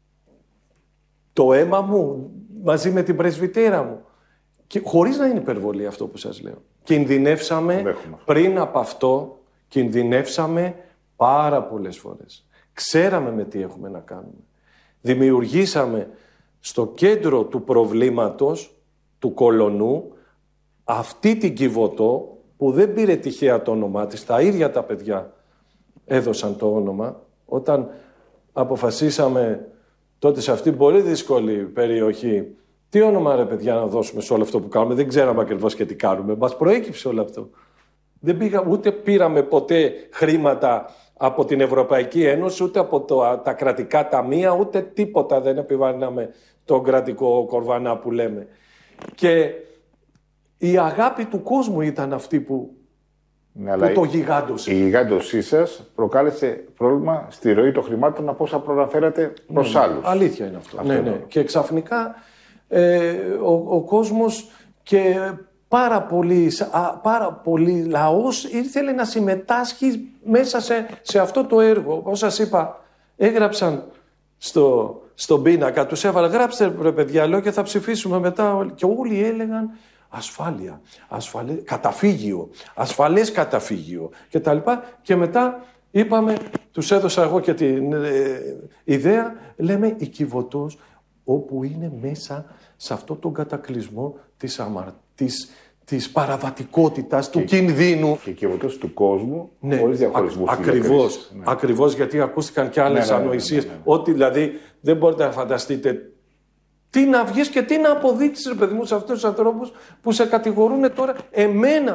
το αίμα μου μαζί με την πρεσβυτέρα μου. Και χωρίς να είναι υπερβολή αυτό που σας λέω. Κινδυνεύσαμε, πριν από αυτό, κινδυνεύσαμε πάρα πολλές φορές. Ξέραμε με τι έχουμε να κάνουμε. Δημιουργήσαμε στο κέντρο του προβλήματος, του Κολονού, αυτή την Κιβωτό, που δεν πήρε τυχαία το όνομά της, τα ίδια τα παιδιά έδωσαν το όνομα, όταν αποφασίσαμε τότε σε αυτήν πολύ δύσκολη περιοχή, τι όνομα ρε παιδιά να δώσουμε σε όλο αυτό που κάνουμε, δεν ξέραμε ακριβώς και τι κάνουμε, μας προέκυψε όλο αυτό. Δεν πήγα, ούτε πήραμε ποτέ χρήματα από την Ευρωπαϊκή Ένωση, ούτε από το, τα κρατικά ταμεία, ούτε τίποτα δεν επιβαρύναμε τον κρατικό κορβανά που λέμε. Και η αγάπη του κόσμου ήταν αυτή που, ναι, που το γιγάντωσε. Η γιγάντωσή σας προκάλεσε πρόβλημα στη ροή των χρημάτων από όσα προναφέρατε προς ναι, άλλους. Αλήθεια είναι αυτό. αυτό ναι, ναι. Και ξαφνικά ε, ο, ο κόσμος και πάρα πολύ, α, πάρα πολύ λαός ήθελε να συμμετάσχει μέσα σε, σε αυτό το έργο. Όπως σας είπα, έγραψαν στο, στον πίνακα, τους έβαλα, γράψτε ρε παιδιά, λέω, και θα ψηφίσουμε μετά. Και όλοι έλεγαν ασφάλεια, ασφαλέ, καταφύγιο, ασφαλές καταφύγιο κτλ. Και μετά είπαμε, τους έδωσα εγώ και την ε, ιδέα, λέμε η Κιβωτός, όπου είναι μέσα σε αυτό τον κατακλυσμό της, αμαρ... της, της παραβατικότητας, και, του κινδύνου. Και η Κιβωτός του κόσμου, ναι, χωρίς διαχωρισμούς. Ακριβώς, ναι. Ακριβώς, γιατί ακούστηκαν και άλλες ναι, ναι, ανοησίες, ναι, ναι, ναι. Ότι δηλαδή δεν μπορείτε να φανταστείτε τι να βγεις και τι να αποδείξεις, ρε παιδί μου, σε αυτούς τους ανθρώπους που σε κατηγορούν τώρα, εμένα,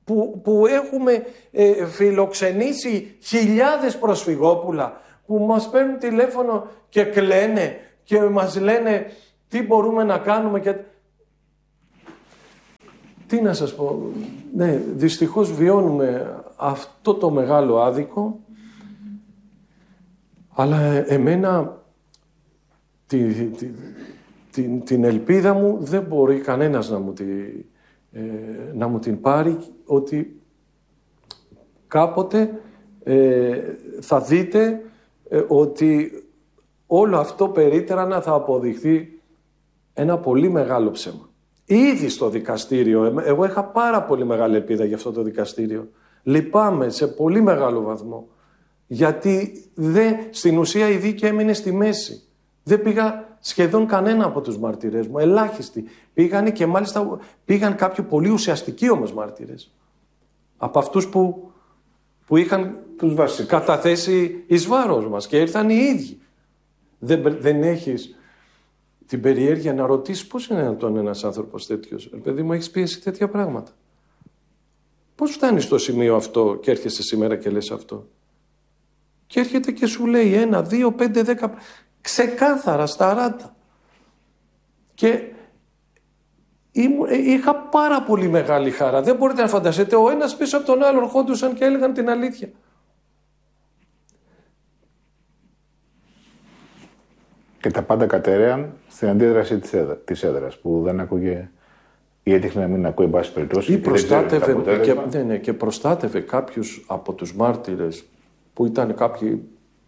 που, που έχουμε ε, φιλοξενήσει χιλιάδες προσφυγόπουλα που μας παίρνουν τηλέφωνο και κλαίνε και μας λένε τι μπορούμε να κάνουμε και... Τι να σας πω, ναι, δυστυχώς βιώνουμε αυτό το μεγάλο άδικο, αλλά εμένα τη, τη, την, την ελπίδα μου δεν μπορεί κανένας να μου, τη, ε, να μου την πάρει, ότι κάποτε ε, θα δείτε ε, ότι όλο αυτό περίτρανα θα αποδειχθεί ένα πολύ μεγάλο ψέμα. Ήδη στο δικαστήριο, εγώ είχα πάρα πολύ μεγάλη ελπίδα για αυτό το δικαστήριο. Λυπάμαι σε πολύ μεγάλο βαθμό. Γιατί δεν, στην ουσία η δίκη έμεινε στη μέση. Δεν πήγα σχεδόν κανένα από τους μάρτυρες μου, ελάχιστοι. Πήγανε και μάλιστα πήγαν κάποιοι πολύ ουσιαστικοί όμως μάρτυρες. Από αυτούς που, που είχαν τους καταθέσει εις βάρος μας και ήρθαν οι ίδιοι. Δεν, δεν έχεις την περιέργεια να ρωτήσεις πώς είναι να τον ένας άνθρωπος τέτοιος. Ε, παιδί μου, έχεις πίεση τέτοια πράγματα. Πώς φτάνεις στο σημείο αυτό και έρχεσαι σήμερα και λες αυτό. Και έρχεται και σου λέει ένα, δύο, πέντε, δέκα, ξεκάθαρα, σταράτα. Και είχα πάρα πολύ μεγάλη χαρά. Δεν μπορείτε να φανταστείτε, ο ένας πίσω από τον άλλο ερχόντουσαν και έλεγαν την αλήθεια. Και τα πάντα κατέρεαν στην αντίδραση της, έδρα, της έδρας, που δεν ακούγε ή έτυχε να μην ακούει, εν πάση περιπτώσει. Ή προστάτευε, και, ναι, ναι, και προστάτευε κάποιους από τους μάρτυρες που ήταν κάποιοι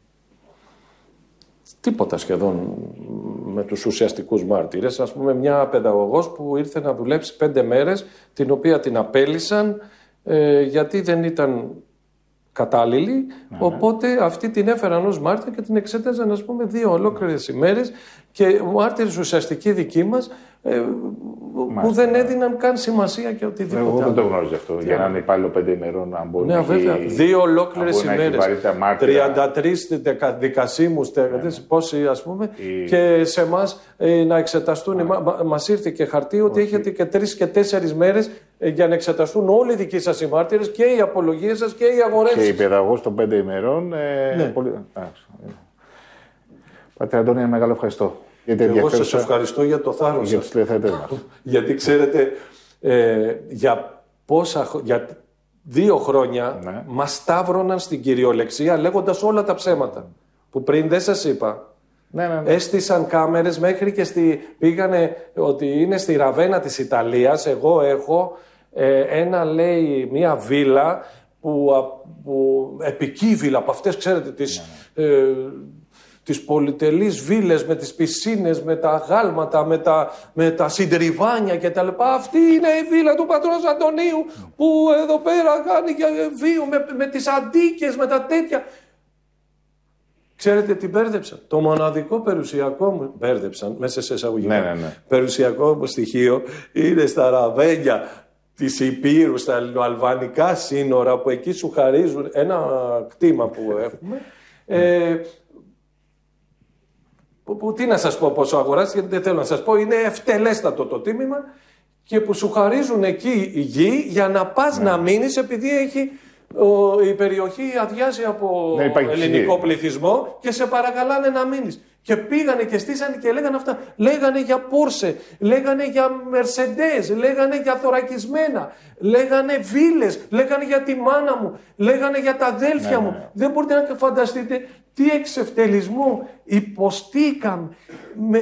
τίποτα σχεδόν με τους ουσιαστικούς μάρτυρες. Ας πούμε μια παιδαγωγός που ήρθε να δουλέψει πέντε μέρες, την οποία την απέλυσαν ε, γιατί δεν ήταν κατάλληλη, mm-hmm. οπότε αυτή την έφεραν ως μάρτυρα και την εξέταζαν, ας πούμε, δύο ολόκληρες ημέρες και μάρτυρες ουσιαστικοί δικοί μας ε, που δεν έδιναν καν σημασία και οτιδήποτε. Εγώ δεν το γνώριζα αυτό. Για να είναι υπάλληλο πέντε ημερών, αν μπορεί ναι, να βέβαια. έχει... Δύο ολόκληρες ημέρες. τριάντα τρεις δικασίμους, ναι. πόσοι ας πούμε, η... και σε εμάς ε, να εξεταστούν. Μα, μα, μας ήρθε και χαρτί ότι Όχι. έχετε και τρεις και τέσσερις μέρες ε, για να εξεταστούν όλοι οι δικοί σας οι μάρτυρες και οι απολογίες σας και οι αγορές σας. Και η παιδαγός των πέντε ημερών. Ε, ναι. πολύ... Πατέρα Αντώνη, μεγάλο ευχαριστώ. Γιατί εγώ σας ευχαριστώ για το θάρρος για σας. Γιατί ξέρετε, ε, για, πόσα, για δύο χρόνια ναι. μας σταύρωναν στην κυριολεξία λέγοντας όλα τα ψέματα. Που πριν δεν σας είπα. Ναι, ναι, ναι. Έστησαν κάμερες μέχρι και στη, πήγανε ότι είναι στη Ραβένα της Ιταλίας. Εγώ έχω ε, ένα, λέει, μία βίλα που, που επική βίλα από αυτές, ξέρετε, τις... Ναι, ναι. Ε, τις πολυτελείς βίλες με τις πισίνες, με τα γάλματα, με τα, με τα συντριβάνια κτλ. Αυτή είναι η βίλα του πατρός Αντωνίου που εδώ πέρα κάνει για βίο με, με τις αντίκες, με τα τέτοια. Ξέρετε τι μπέρδεψαν. Το μοναδικό περιουσιακό μου, μπέρδεψαν μέσα σε εισαγωγικά, ναι, ναι, ναι. περιουσιακό μου στοιχείο είναι στα Ραβένια της Υπήρου, στα αλβανικά σύνορα που εκεί σου χαρίζουν ένα κτήμα που έχουμε. ε, Που, που, τι να σας πω πόσο αγοράσεις, γιατί δεν θέλω να σας πω, είναι ευτελέστατο το τίμημα και που σου χαρίζουν εκεί η γη για να πας ναι. να μείνεις επειδή έχει ο, η περιοχή αδειάσει από ναι, ελληνικό πληθυσμό και σε παρακαλάνε να μείνεις. Και πήγανε και στήσανε και λέγανε αυτά. Λέγανε για Πόρσε, λέγανε για Μερσεντές, λέγανε για θωρακισμένα, λέγανε βίλες, λέγανε για τη μάνα μου, λέγανε για τα αδέλφια ναι, μου. Ναι. Δεν μπορείτε να φανταστείτε τι εξευτελισμό υποστήκαμε. Με...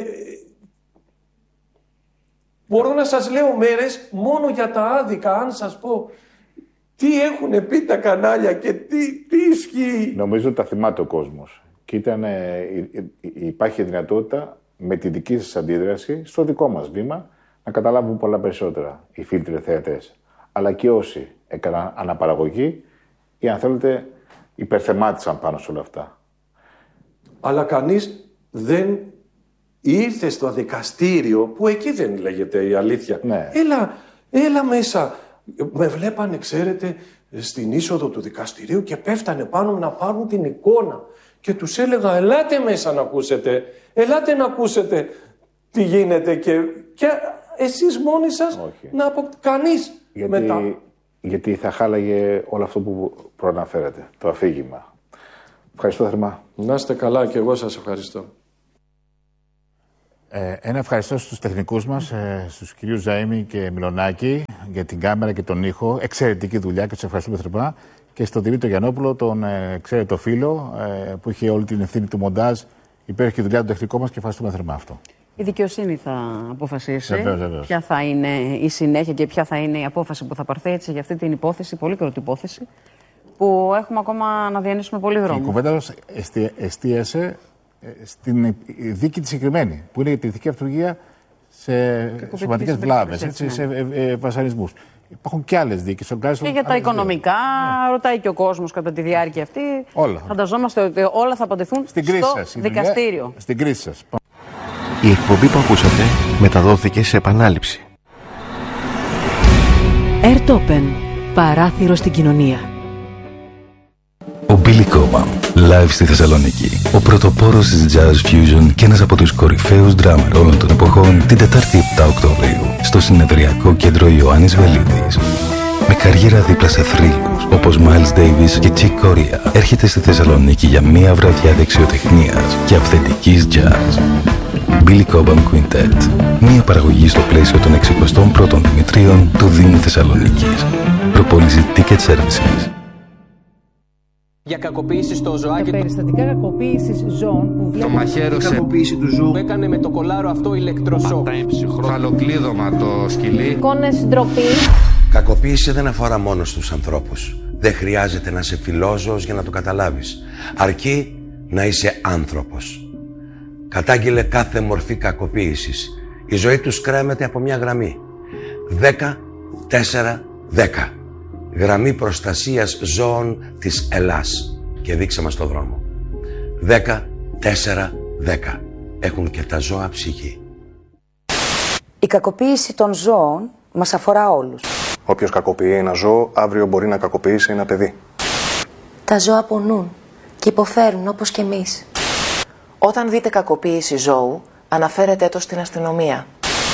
Μπορώ να σας λέω μέρες μόνο για τα άδικα, αν σας πω τι έχουν πει τα κανάλια και τι, τι ισχύει. Νομίζω ότι τα θυμάται ο κόσμος. Και ήταν, υπάρχει δυνατότητα με τη δική σας αντίδραση στο δικό μας βήμα να καταλάβουν πολλά περισσότερα οι φίλοι τηλεθεατές. Αλλά και όσοι έκαναν αναπαραγωγή ή αν θέλετε υπερθεμάτισαν πάνω σε όλα αυτά. Αλλά κανείς δεν ήρθε στο δικαστήριο που εκεί δεν λέγεται η αλήθεια. Ναι. Έλα, έλα μέσα. Με βλέπανε, ξέρετε, στην είσοδο του δικαστηρίου και πέφτανε πάνω μου να πάρουν την εικόνα. Και τους έλεγα, ελάτε μέσα να ακούσετε, ελάτε να ακούσετε τι γίνεται και, και εσείς μόνοι σας Όχι. να απο... κανείς Γιατί μετά. γιατί θα χάλαγε όλο αυτό που προαναφέρατε, το αφήγημα. Ευχαριστώ θερμά. Να είστε καλά και εγώ σας ευχαριστώ. Ε, ένα ευχαριστώ στους τεχνικούς μας, ε, στους κυρίους Ζαΐμη και Μιλονάκη για την κάμερα και τον ήχο. Εξαιρετική δουλειά και τους ευχαριστούμε θερμά. Και στον Δημήτρη Γιαννόπουλο, τον ε, ξέρετε φίλο, ε, που είχε όλη την ευθύνη του μοντάζ. Υπέροχη δουλειά του τεχνικού μας και ευχαριστούμε θερμά αυτό. Η δικαιοσύνη θα αποφασίσει βεβαίως, βεβαίως. ποια θα είναι η συνέχεια και ποια θα είναι η απόφαση που θα πάρθει έτσι για αυτή την υπόθεση, πολύ κορωτή υπόθεση, που έχουμε ακόμα να διανύσουμε πολύ δρόμο. Η κουβέντα εστίασε στην δίκη τη συγκεκριμένη, που είναι για την ηθική αυτουργία σε σωματικές βλάβες, σε βασανισμούς. Υπάρχουν και άλλες δίκες. Και για τα οικονομικά, ναι. Ρωτάει και ο κόσμος κατά τη διάρκεια αυτή. Όλα. Φανταζόμαστε ότι όλα θα απαντηθούν στην στο σας, δικαστήριο. Στην κρίση σας. Η εκπομπή που ακούσατε μεταδόθηκε σε επανάληψη. Airtopen. Παράθυρο στην κοινωνία. Ο Billy Cobham, live στη Θεσσαλονίκη. Ο πρωτοπόρος της Jazz Fusion και ένας από τους κορυφαίους drummer όλων των εποχών, την Τετάρτη επτά Οκτωβρίου, στο συνεδριακό κέντρο Ιωάννης Βελίδης. Με καριέρα δίπλα σε θρύλους, όπως Miles Davis και Chick Corea, έρχεται στη Θεσσαλονίκη για μία βραδιά δεξιοτεχνίας και αυθεντικής jazz. Billy Cobham Quintet. Μία παραγωγή στο πλαίσιο των εξηκοστών πρώτων Δημητρίων του Δήμου Θεσσαλονίκης. Προπόληση Ticket Services. Για κακοποίηση στο ζωάκι. Για περιστατικά κακοποίησης ζώων που το μαχαίρωσε. Κακοποίηση του ζώου. Που έκανε με το κολάρο αυτό ηλεκτροσόκ. Φαλοκλείδωμα το σκυλί. Εικόνες ντροπή. Κακοποίηση δεν αφορά μόνο στους ανθρώπους. Δεν χρειάζεται να είσαι φιλόζωος για να το καταλάβεις. Αρκεί να είσαι άνθρωπος. Κατάγγειλε κάθε μορφή κακοποίησης. Η ζωή τους κρέμεται από μια γραμμή. δέκα τέσσερα δέκα. Γραμμή προστασίας ζώων της Ελλάς. Και δείξε μας το δρόμο. δέκα τέσσερα δέκα. Έχουν και τα ζώα ψυχή. Η κακοποίηση των ζώων μας αφορά όλους. Όποιος κακοποιεί ένα ζώο, αύριο μπορεί να κακοποιήσει ένα παιδί. Τα ζώα πονούν και υποφέρουν όπως και εμείς. Όταν δείτε κακοποίηση ζώου, αναφέρετε το στην αστυνομία.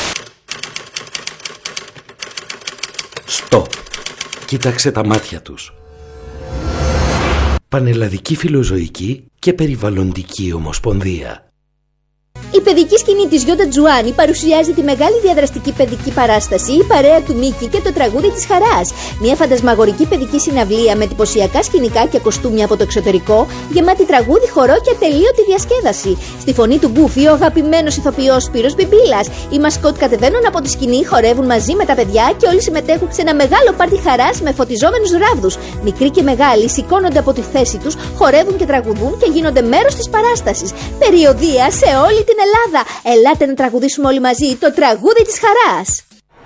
Στοπ. Κοίταξε τα μάτια τους. Πανελλαδική Φιλοζωική και Περιβαλλοντική Ομοσπονδία. Η παιδική σκηνή της Γιώτα Τζουάνι παρουσιάζει τη μεγάλη διαδραστική παιδική παράσταση «Η παρέα του Μίκη και το τραγούδι της χαράς». Μια φαντασμαγορική παιδική συναυλία με εντυπωσιακά σκηνικά και κοστούμια από το εξωτερικό, γεμάτη τραγούδι, χορό και ατελείωτη διασκέδαση. Στη φωνή του Γκούφι, ο αγαπημένος ηθοποιός Σπύρος Μπιμπίλας. Οι μασκότ κατεβαίνουν από τη σκηνή, χορεύουν μαζί με τα παιδιά και όλοι συμμετέχουν σε ένα μεγάλο πάρτι χαράς με φωτιζόμενους ράβδους. Μικροί και μεγάλοι σηκώνονται από τη θέση τους, χορεύουν και τραγουδούν και γίνονται μέρος της παράστασης. Περιοδεία σε όλη την Ελλάδα. Ελάτε να τραγουδήσουμε όλοι μαζί το τραγούδι της χαράς.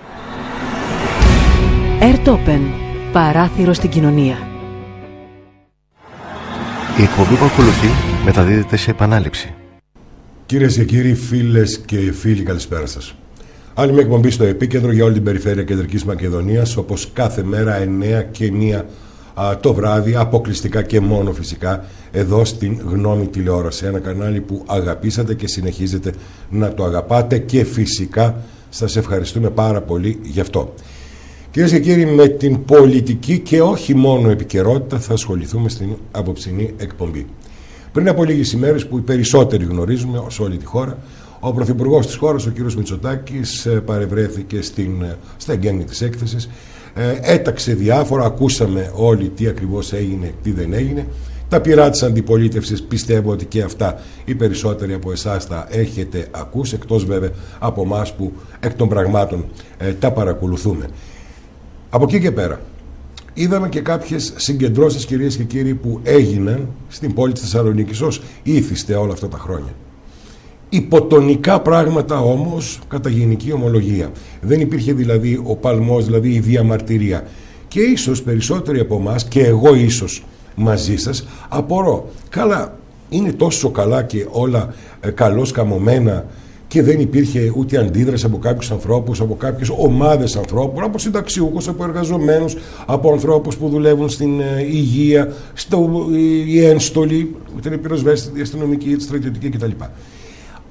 Airtopen. Παράθυρο στην κοινωνία. Η εκπομπή που ακολουθεί μεταδίδεται σε επανάληψη. Κυρίες και κύριοι, φίλες και φίλοι, καλησπέρα σας. Άλλη μια εκπομπή στο επίκεντρο για όλη την περιφέρεια Κεντρικής Μακεδονίας, όπως κάθε μέρα εννέα και μία α, το βράδυ, αποκλειστικά και μόνο φυσικά, εδώ στην Γνώμη Τηλεόραση. Ένα κανάλι που αγαπήσατε και συνεχίζετε να το αγαπάτε και φυσικά σας ευχαριστούμε πάρα πολύ γι' αυτό. Κυρίες και κύριοι, με την πολιτική και όχι μόνο επικαιρότητα θα ασχοληθούμε στην απόψινή εκπομπή. Πριν από λίγες ημέρες, που οι περισσότεροι γνωρίζουμε σε όλη τη χώρα, ο Πρωθυπουργός της χώρας, ο κ. Μητσοτάκης, παρευρέθηκε στην, στα εγγένεια της έκθεσης, έταξε διάφορα, ακούσαμε όλοι τι ακριβώς έγινε, τι δεν έγινε. Τα πειρά της αντιπολίτευσης πιστεύω ότι και αυτά οι περισσότεροι από εσάς τα έχετε ακούσει, εκτός βέβαια από εμάς που εκ των πραγμάτων ε, τα παρακολουθούμε. Από εκεί και πέρα είδαμε και κάποιες συγκεντρώσεις, κυρίες και κύριοι, που έγιναν στην πόλη της Θεσσαλονίκης ως ήθιστε όλα αυτά τα χρόνια. Υποτονικά πράγματα όμως κατά γενική ομολογία. Δεν υπήρχε δηλαδή ο παλμός, δηλαδή η διαμαρτυρία. Και ίσως περισσότεροι από εμάς, και εγώ ίσως μαζί σας, απορώ. Καλά, είναι τόσο καλά και όλα ε, καλώς καμωμένα και δεν υπήρχε ούτε αντίδραση από κάποιους ανθρώπους, από κάποιες ομάδες ανθρώπων, από συνταξιούχους, από εργαζομένους, από ανθρώπους που δουλεύουν στην ε, υγεία, στο, ε, η ένστολη, την πυροσβέστη, η αστυνομική, η στρατιωτική κτλ.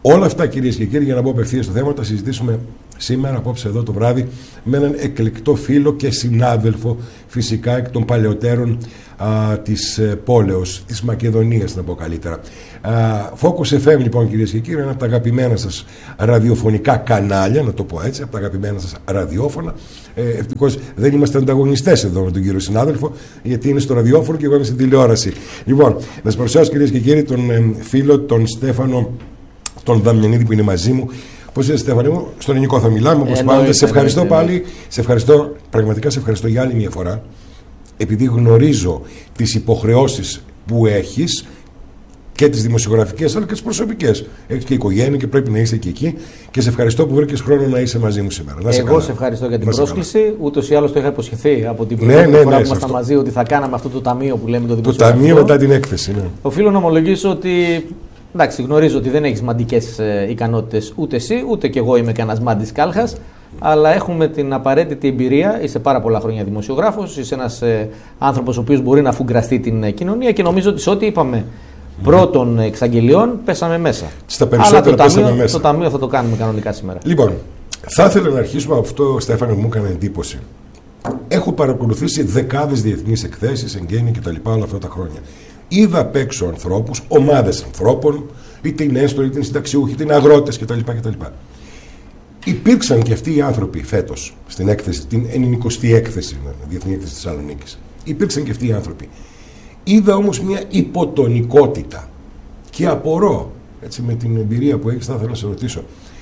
Όλα αυτά, κυρίες και κύριοι, για να μπω απευθείας στο θέμα, τα συζητήσουμε σήμερα, απόψε εδώ το βράδυ, με έναν εκλεκτό φίλο και συνάδελφο, φυσικά εκ των παλαιότερων α, της ε, πόλεως, της Μακεδονίας, να πω καλύτερα. Α, Focus εφ εμ, λοιπόν, κυρίες και κύριοι, ένα από τα αγαπημένα σας ραδιοφωνικά κανάλια, να το πω έτσι, από τα αγαπημένα σας ραδιόφωνα. Ε, ευτυχώς δεν είμαστε ανταγωνιστές εδώ με τον κύριο συνάδελφο, γιατί είναι στο ραδιόφωνο και εγώ είμαι στην τηλεόραση. Λοιπόν, να σας παρουσιάσω, κυρίες και κύριοι, τον ε, φίλο, τον Στέφανο, τον Δαμιανίδη, που είναι μαζί μου. Πώς είσαι, Στέφανε μου? Στον ελληνικό θα μιλάμε, όπως πάντα. Σε ευχαριστώ εννοείται, πάλι. Εννοείται. Σε ευχαριστώ, πραγματικά σε ευχαριστώ για άλλη μια φορά, επειδή γνωρίζω τις υποχρεώσεις που έχεις, και τις δημοσιογραφικές αλλά και τις προσωπικές. Έχεις και οικογένεια και πρέπει να είσαι και εκεί. Και σε ευχαριστώ που βρήκες χρόνο να είσαι μαζί μου σήμερα. Να Εγώ καλά. σε ευχαριστώ για την να πρόσκληση. Ούτως ή άλλως το είχα υποσχεθεί από την ναι, πρώτη ναι, φορά ναι, που ήμασταν μαζί, ότι θα κάναμε αυτό το ταμείο που λέμε το δημοσιογραφικό. Το ταμείο μετά την έκθεση. Ναι. Οφείλω να ομολογήσω ότι. Εντάξει, γνωρίζω ότι δεν έχεις μαντικές ε, ικανότητες ούτε εσύ, ούτε κι εγώ είμαι κανένας μάντης κάλχας, αλλά έχουμε την απαραίτητη εμπειρία. Είσαι πάρα πολλά χρόνια δημοσιογράφος, είσαι ένας ε, άνθρωπος ο οποίος μπορεί να αφουγκραστεί την ε, κοινωνία και νομίζω ότι σε ό,τι είπαμε πρώτων εξαγγελιών πέσαμε μέσα. Στα περισσότερα αλλά το πέσαμε ταμείο, μέσα. Το ταμείο θα το κάνουμε κανονικά σήμερα. Λοιπόν, θα ήθελα να αρχίσουμε από αυτό, Στέφανε, μου έκανε εντύπωση. Έχω παρακολουθήσει δεκάδες διεθνείς εκθέσεις, εγγένεια κτλ. Όλα αυτά τα χρόνια. Είδα απ' έξω ανθρώπους, ομάδες ανθρώπων, είτε είναι έστω, είτε είναι συνταξιούχοι, είτε είναι αγρότες κτλ. κτλ. Υπήρξαν και αυτοί οι άνθρωποι φέτος στην έκθεση, την ενενηκοστή έκθεση, Διεθνή Έκθεση της Θεσσαλονίκης. Υπήρξαν και αυτοί οι άνθρωποι. Είδα όμως μια υποτονικότητα και απορώ, έτσι, με την εμπειρία που έχεις, θα ήθελα να σε ρωτήσω.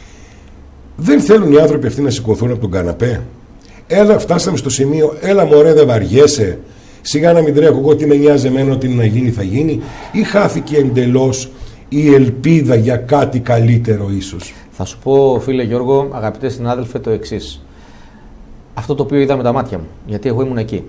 Δεν θέλουν οι άνθρωποι αυτοί να σηκωθούν από τον καναπέ? Έλα, φτάσαμε στο σημείο, έλα μωρέ, δεν βαριέσαι. Σιγά να μην τρέχω εγώ, τι με νοιάζει εμένα, ότι να γίνει θα γίνει, ή χάθηκε εντελώς η ελπίδα για κάτι καλύτερο ίσως? Θα σου πω, φίλε Γιώργο, αγαπητέ συνάδελφε, το εξής. Αυτό το οποίο είδα με τα μάτια μου, γιατί εγώ ήμουν εκεί.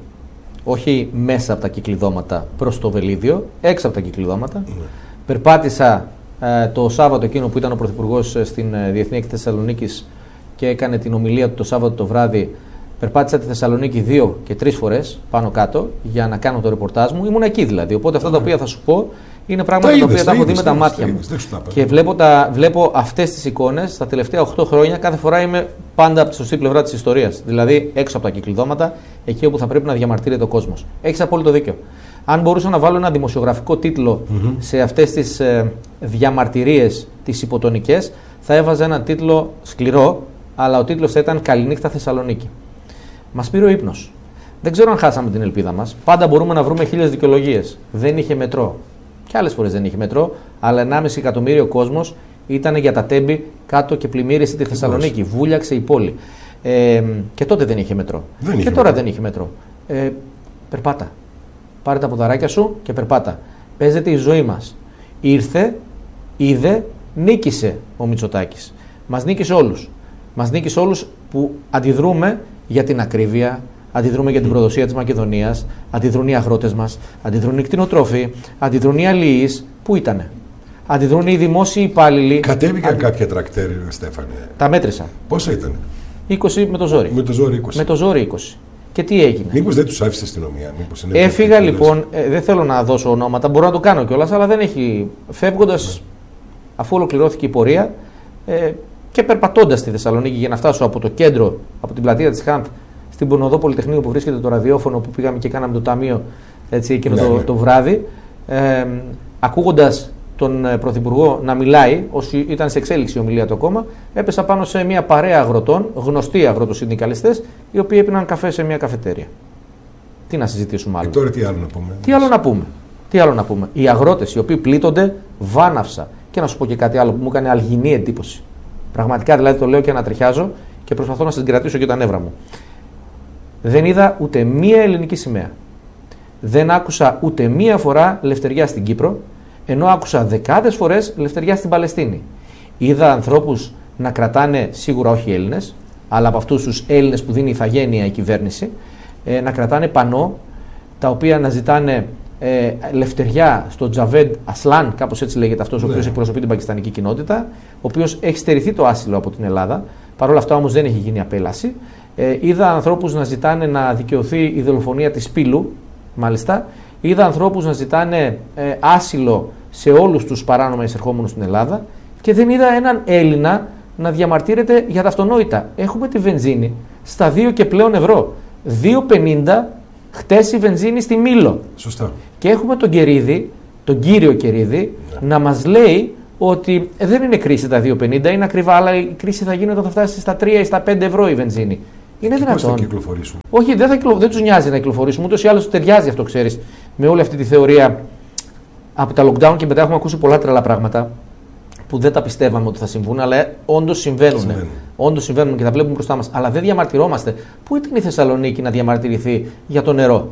Όχι μέσα από τα κυκλειδώματα προς το Βελίδιο, έξω από τα κυκλειδώματα. Mm. Περπάτησα ε, το Σάββατο εκείνο που ήταν ο Πρωθυπουργός στην ε, Διεθνή Έκθεση Θεσσαλονίκης και έκανε την ομιλία του το Σάββατο το βράδυ. Περπάτησα τη Θεσσαλονίκη δύο και τρεις φορές πάνω κάτω για να κάνω το ρεπορτάζ μου. Ήμουν εκεί δηλαδή. Οπότε αυτά τα οποία θα σου πω είναι πράγματα τα οποία τα έχω δει με τα μάτια μου. Και βλέπω, τα, βλέπω αυτές τις εικόνες τα τελευταία οκτώ χρόνια. Κάθε φορά είμαι πάντα από τη σωστή πλευρά της ιστορίας. Δηλαδή έξω από τα κυκλειδώματα, εκεί όπου θα πρέπει να διαμαρτύρεται ο κόσμος. Έχεις απόλυτο δίκιο. Αν μπορούσα να βάλω ένα δημοσιογραφικό τίτλο mm-hmm. σε αυτές τις ε, διαμαρτυρίες, τις υποτονικές, θα έβαζα έναν τίτλο σκληρό, αλλά ο τίτλος θα ήταν «Καληνύχτα Θεσσαλονίκη». Μας πήρε ο ύπνος. Δεν ξέρω αν χάσαμε την ελπίδα μας. Πάντα μπορούμε να βρούμε χίλιες δικαιολογίες. Δεν είχε μετρό. Και άλλες φορές δεν είχε μετρό, αλλά ενάμιση εκατομμύριο κόσμος ήταν για τα τέμπη κάτω και πλημμύρισε τη Θεσσαλονίκη. Βούλιαξε η πόλη. Ε, και τότε δεν είχε μετρό. Δεν και είχε τώρα μετρό. δεν είχε μετρό. Ε, περπάτα. Πάρε τα ποδαράκια σου και περπάτα. Παίζεται η ζωή μας. Ήρθε, είδε, νίκησε ο Μητσοτάκης. Μας νίκησε όλους. Μας νίκησε όλους που αντιδρούμε για την ακρίβεια, αντιδρούμε για την προδοσία της Μακεδονίας, αντιδρούν οι αγρότες μας, αντιδρούν οι κτηνοτρόφοι, αντιδρούν οι αλληλείς. Πού ήτανε? Αντιδρούν οι δημόσιοι υπάλληλοι. Κατέβηκαν αντι... κάποια τρακτέρια, Στέφανε. Τα μέτρησα. Πόσα ήταν? είκοσι με το ζόρι. Με το ζόρι είκοσι. Με το ζόρι είκοσι. Και τι έγινε? Μήπως δεν τους άφησε η αστυνομία? Μήπως είναι Έφυγα λοιπόν, ε, δεν θέλω να δώσω ονόματα, μπορώ να το κάνω κιόλας, αλλά δεν έχει. Φεύγοντας, ναι. αφού ολοκληρώθηκε η πορεία ε, και περπατώντας στη Θεσσαλονίκη για να φτάσω από το κέντρο, από την πλατεία της Χαντ, στην Πονοδό Πολυτεχνείου που βρίσκεται το ραδιόφωνο που πήγαμε και κάναμε το ταμείο έτσι, εκείνο ναι, το, ναι. το βράδυ, ε, ακούγοντας τον Πρωθυπουργό να μιλάει, όσοι ήταν σε εξέλιξη η ομιλία του ακόμα, έπεσα πάνω σε μια παρέα αγροτών, γνωστοί αγροτοσυνδικαλιστές, οι οποίοι έπιναν καφέ σε μια καφετέρια. Τι να συζητήσουμε άλλο? Και τώρα τι άλλο να πούμε? Τι άλλο να πούμε? Τι άλλο να πούμε? Οι αγρότες οι οποίοι πλήττονται βάναυσα. Και να σου πω και κάτι άλλο που μου έκανε αλγινή εντύπωση. Πραγματικά δηλαδή το λέω και ανατριχιάζω και προσπαθώ να συγκρατήσω και τα νεύρα μου. Δεν είδα ούτε μία ελληνική σημαία. Δεν άκουσα ούτε μία φορά λευτεριά στην Κύπρο, ενώ άκουσα δεκάδες φορές λευτεριά στην Παλαιστίνη. Είδα ανθρώπους να κρατάνε, σίγουρα όχι Έλληνες, αλλά από αυτούς τους Έλληνες που δίνει ηθαγένεια η κυβέρνηση, ε, να κρατάνε πανό, τα οποία να ζητάνε ε, λευτεριά στο Τζαβέντ Ασλάν, κάπως έτσι λέγεται αυτός, ναι. ο οποίος εκπροσωπεί την πακιστανική κοινότητα, ο οποίος έχει στερηθεί το άσυλο από την Ελλάδα, παρόλα αυτά όμως δεν έχει γίνει απέλαση. Ε, είδα ανθρώπους να ζητάνε να δικαιωθεί η δολοφονία της Πύλου, μάλιστα. Είδα ανθρώπους να ζητάνε ε, άσυλο σε όλους τους παράνομα εισερχόμενους στην Ελλάδα. Και δεν είδα έναν Έλληνα να διαμαρτύρεται για τα αυτονόητα. Έχουμε τη βενζίνη στα δύο και πλέον ευρώ. δύο πενήντα χτες η βενζίνη στη Μήλο. Σωστά. Και έχουμε τον Κερίδη, τον κύριο Κερίδη, yeah. να μας λέει ότι ε, δεν είναι κρίση τα δύο πενήντα, είναι ακριβά, αλλά η κρίση θα γίνει όταν θα φτάσει στα τρία ή στα πέντε ευρώ η βενζίνη. Είναι δυνατόν. Πώς θα κυκλοφορήσουμε. Όχι, δεν, θα κυκλο... δεν τους νοιάζει να κυκλοφορήσουμε, ούτως ή άλλως ταιριάζει αυτό, ξέρεις, με όλη αυτή τη θεωρία. Από τα lockdown και μετά έχουμε ακούσει πολλά τρελά πράγματα που δεν τα πιστεύαμε ότι θα συμβούν, αλλά όντως συμβαίνουν. Όντως συμβαίνουν και τα βλέπουμε μπροστά μας. Αλλά δεν διαμαρτυρόμαστε. Πού ήταν η Θεσσαλονίκη να διαμαρτυρηθεί για το νερό?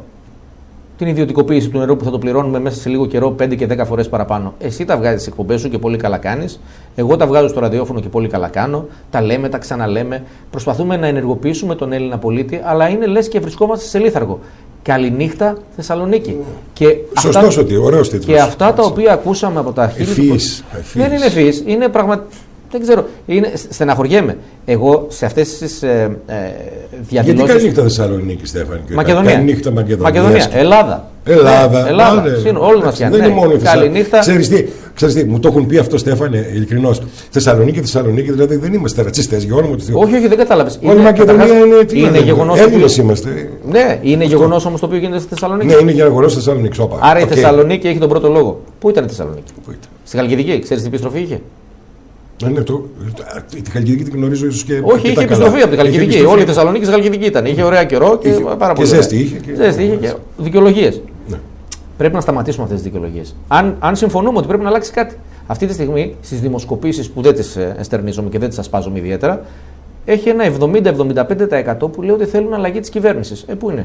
Την ιδιωτικοποίηση του νερού που θα το πληρώνουμε μέσα σε λίγο καιρό πέντε και δέκα φορές παραπάνω. Εσύ τα βγάζεις στις εκπομπές σου και πολύ καλά κάνεις. Εγώ τα βγάζω στο ραδιόφωνο και πολύ καλά κάνω. Τα λέμε, τα ξαναλέμε. Προσπαθούμε να ενεργοποιήσουμε τον Έλληνα πολίτη, αλλά είναι λες και βρισκόμαστε σε λίθαργο. Καληνύχτα Θεσσαλονίκη. Και σωστός αυτά, ότι, ωραίος τίτλος. Και αυτά τα οποία ακούσαμε από τα χείλη Εφής, του... Δεν είναι ευφύης, είναι πραγματικά... Δεν ξέρω, είναι, στεναχωριέμαι. Εγώ σε αυτές τις ε, ε, διαδηλώσεις... Γιατί καληνύχτα Θεσσαλονίκη, Στέφανη? Μακεδονία. Καληνύχτα Μακεδονία. Μακεδονία. Ελλάδα. Ελλάδα. Ναι, Ελλάδα. Όλοι μας δεν είναι μόνο η Θεσσαλονίκη. Ξέρεις τι, ξέρεις τι, μου το έχουν πει αυτό, Στέφανε, ειλικρινώς. Θεσσαλονίκη, Θεσσαλονίκη, δηλαδή δεν είμαστε ρατσιστές για όνομα του Θεού. Όχι, όχι, δεν κατάλαβες. Όλη η Μακεδονία είναι τι είναι γεγονός. Έλληνες είμαστε. Ναι, είναι γεγονός όμως το οποίο γίνεται στη Θεσσαλονίκη. Ναι, είναι γεγονός στη Θεσσαλονίκη. Άρα η Θεσσαλονίκη έχει τον πρώτο λόγο. Πού ήταν η Θεσσαλονίκη? Στη Χαλκιδική, ξέρεις τι επιστροφή είχε? Ναι, το, τη Χαλκιδική την γνωρίζω ίσως και. Όχι, και είχε επιστροφή από τη Χαλκιδική. Όλη η Θεσσαλονίκη στη Χαλκιδική ήταν. Είχε ωραία καιρό και είχε, πάρα πολύ. Και ζέστη είχε. Και... Ζέστη είχε και δικαιολογίες. Ναι. Πρέπει να σταματήσουμε αυτές τις δικαιολογίες. Αν, αν συμφωνούμε ότι πρέπει να αλλάξει κάτι. Αυτή τη στιγμή στις δημοσκοπήσεις που δεν τις εστερνίζομαι και δεν τις ασπάζομαι ιδιαίτερα, έχει ένα εβδομήντα με εβδομήντα πέντε τοις εκατό που λέει ότι θέλουν αλλαγή της κυβέρνησης. Ε, πού είναι?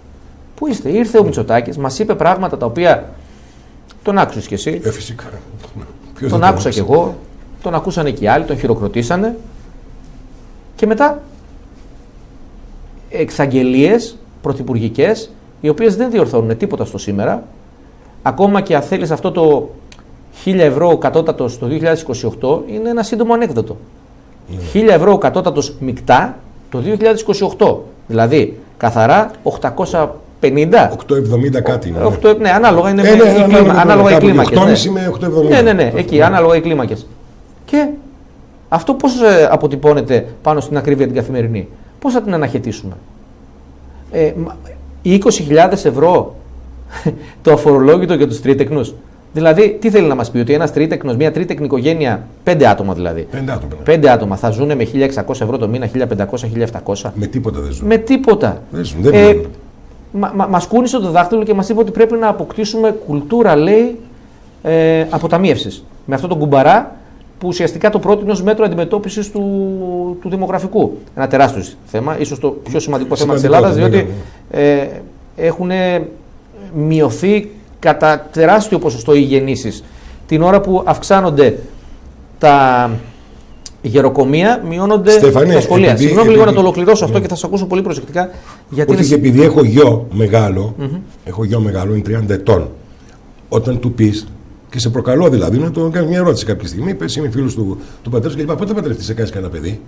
Πού είστε? Ήρθε ο Μητσοτάκης, μας είπε πράγματα τα οποία τον άκουσες κι εσύ. Ε, φυσικά. Τον άκουσα κι εγώ. Τον ακούσανε και οι άλλοι, τον χειροκροτήσανε και μετά εξαγγελίες πρωθυπουργικές οι οποίες δεν διορθώνουν τίποτα στο σήμερα. Ακόμα και αν θέλεις αυτό το χίλια ευρώ κατώτατος το δύο χιλιάδες είκοσι οκτώ είναι ένα σύντομο ανέκδοτο. Mm. χίλια ευρώ κατώτατος μεικτά το δύο χιλιάδες είκοσι οκτώ. Δηλαδή καθαρά οκτακόσια πενήντα. οκτακόσια εβδομήντα κάτι είναι. οκτώ, ναι, ανάλογα είναι ε, ναι, οι, κλίμα, ανάλογα οι κλίμακες. οκτώ κόμμα πέντε με οκτακόσια εβδομήντα. Ναι, ναι, ναι, εκεί ανάλογα οι κλίμακες. Και αυτό πώς ε, αποτυπώνεται πάνω στην ακρίβεια την καθημερινή? Πώς θα την αναχαιτήσουμε? Ε, οι είκοσι χιλιάδες ευρώ το αφορολόγητο για τους τρίτεκνους. Δηλαδή, τι θέλει να μας πει? Ότι ένας τρίτεκνος, μια τρίτεκνη οικογένεια, πέντε άτομα δηλαδή. Πέντε άτομα. Πέντε άτομα θα ζουν με χίλια εξακόσια ευρώ το μήνα, χίλια πεντακόσια με χίλια επτακόσια. Με τίποτα δεν ζουν. Με τίποτα. Δεν ζουν, δεν ε, μα, μα, μας κούνησε το δάχτυλο και μας είπε ότι πρέπει να αποκτήσουμε κουλτούρα, λέει, ε, αποταμίευσης. Με αυτό το κουμπαρά που ουσιαστικά το πρότεινε ως μέτρο αντιμετώπισης του, του δημογραφικού. Ένα τεράστιο θέμα, ίσως το πιο σημαντικό θέμα της Ελλάδας, διότι ε, έχουν μειωθεί κατά τεράστιο ποσοστό οι γεννήσεις. Την ώρα που αυξάνονται τα γεροκομεία, μειώνονται Στέφανε, τα σχολεία. επειδή, Συγγνώμη επειδή, λίγο να το ολοκληρώσω αυτό ναι. και θα σας ακούσω πολύ προσεκτικά. Γιατί ότι είναι... επειδή έχω γιο μεγάλο, mm-hmm. έχω γιο μεγάλο, είναι τριάντα ετών, όταν του πεις, και σε προκαλώ δηλαδή, να το κάνει μια ερώτηση κάποια στιγμή, πες είμαι φίλος του, του πατέρα σου και λοιπά, πότε παντρευτείς, σε κάνεις κανένα παιδί?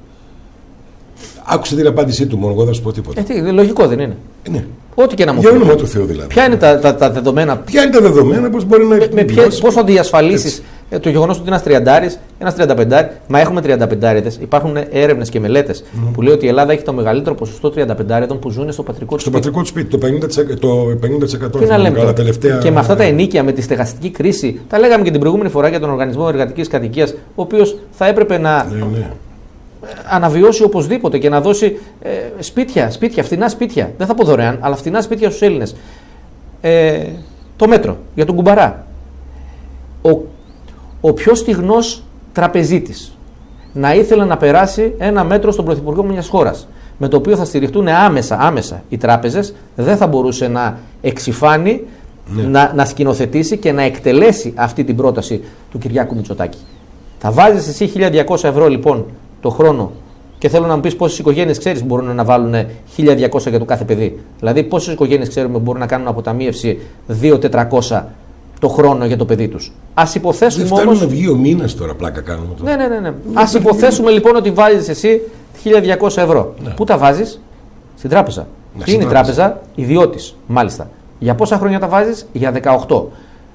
Άκουσε την απάντησή του μόνο, εγώ δεν σου πω τίποτα. Ε, τι, λογικό δεν είναι? Ε, ναι. Ό,τι και να μου πει. Για όνομα του Θεού δηλαδή. Ποια είναι τα, τα, τα δεδομένα? Ποια είναι τα δεδομένα, πώς μπορεί να έχει. Πώς θα διασφαλίσεις ε, το γεγονός ότι ένας τριαντάρης, ένας τριανταπεντάρης, μα έχουμε τριανταπεντάριδες, υπάρχουν έρευνες και μελέτες mm. που λέει ότι η Ελλάδα έχει το μεγαλύτερο ποσοστό τριανταπεντάριδων που ζουν στο πατρικό του στο σπίτι. Στο πατρικό του σπίτι, το πενήντα τοις εκατό. Το πενήντα τοις εκατό τι να λέμε τώρα. Τελευταία... Και με αυτά τα ενίκια, με τη στεγαστική κρίση, τα λέγαμε και την προηγούμενη φορά για τον Οργανισμό Εργατικής Κατοικίας, ο οποίος θα έπρεπε να. Ναι, ναι. αναβιώσει οπωσδήποτε και να δώσει ε, σπίτια, σπίτια, φτηνά σπίτια. Δεν θα πω δωρεάν, αλλά φτηνά σπίτια στους Έλληνες. Ε, το μέτρο για τον κουμπαρά. Ο, ο πιο στιγνός τραπεζίτης να ήθελε να περάσει ένα μέτρο στον πρωθυπουργό μιας χώρας, με το οποίο θα στηριχτούν άμεσα, άμεσα οι τράπεζες, δεν θα μπορούσε να εξυφάνει, ναι. να, να σκηνοθετήσει και να εκτελέσει αυτή την πρόταση του Κυριάκου Μητσοτάκη. Θα βάζεις εσύ χίλια διακόσια ευρώ λοιπόν το χρόνο και θέλω να μου πεις πόσες οικογένειες ξέρεις που μπορούν να βάλουν χίλια διακόσια για το κάθε παιδί. Δηλαδή πόσες οικογένειες ξέρουμε που μπορούν να κάνουν αποταμίευση δύο χιλιάδες τετρακόσια το χρόνο για το παιδί τους. Ας υποθέσουμε όμως... Δεν φτάνει να βγει ο μήνας τώρα, πλάκα κάνουμε τώρα. Ναι, ναι, ναι. ναι. Ας υποθέσουμε λοιπόν ότι βάζεις εσύ χίλια διακόσια ευρώ. Ναι. Πού τα βάζεις? Στην τράπεζα. Ναι, Τι είναι η τράπεζα? Ιδιώτης, μάλιστα. Για πόσα χρόνια τα βάζεις? Για δεκαοκτώ.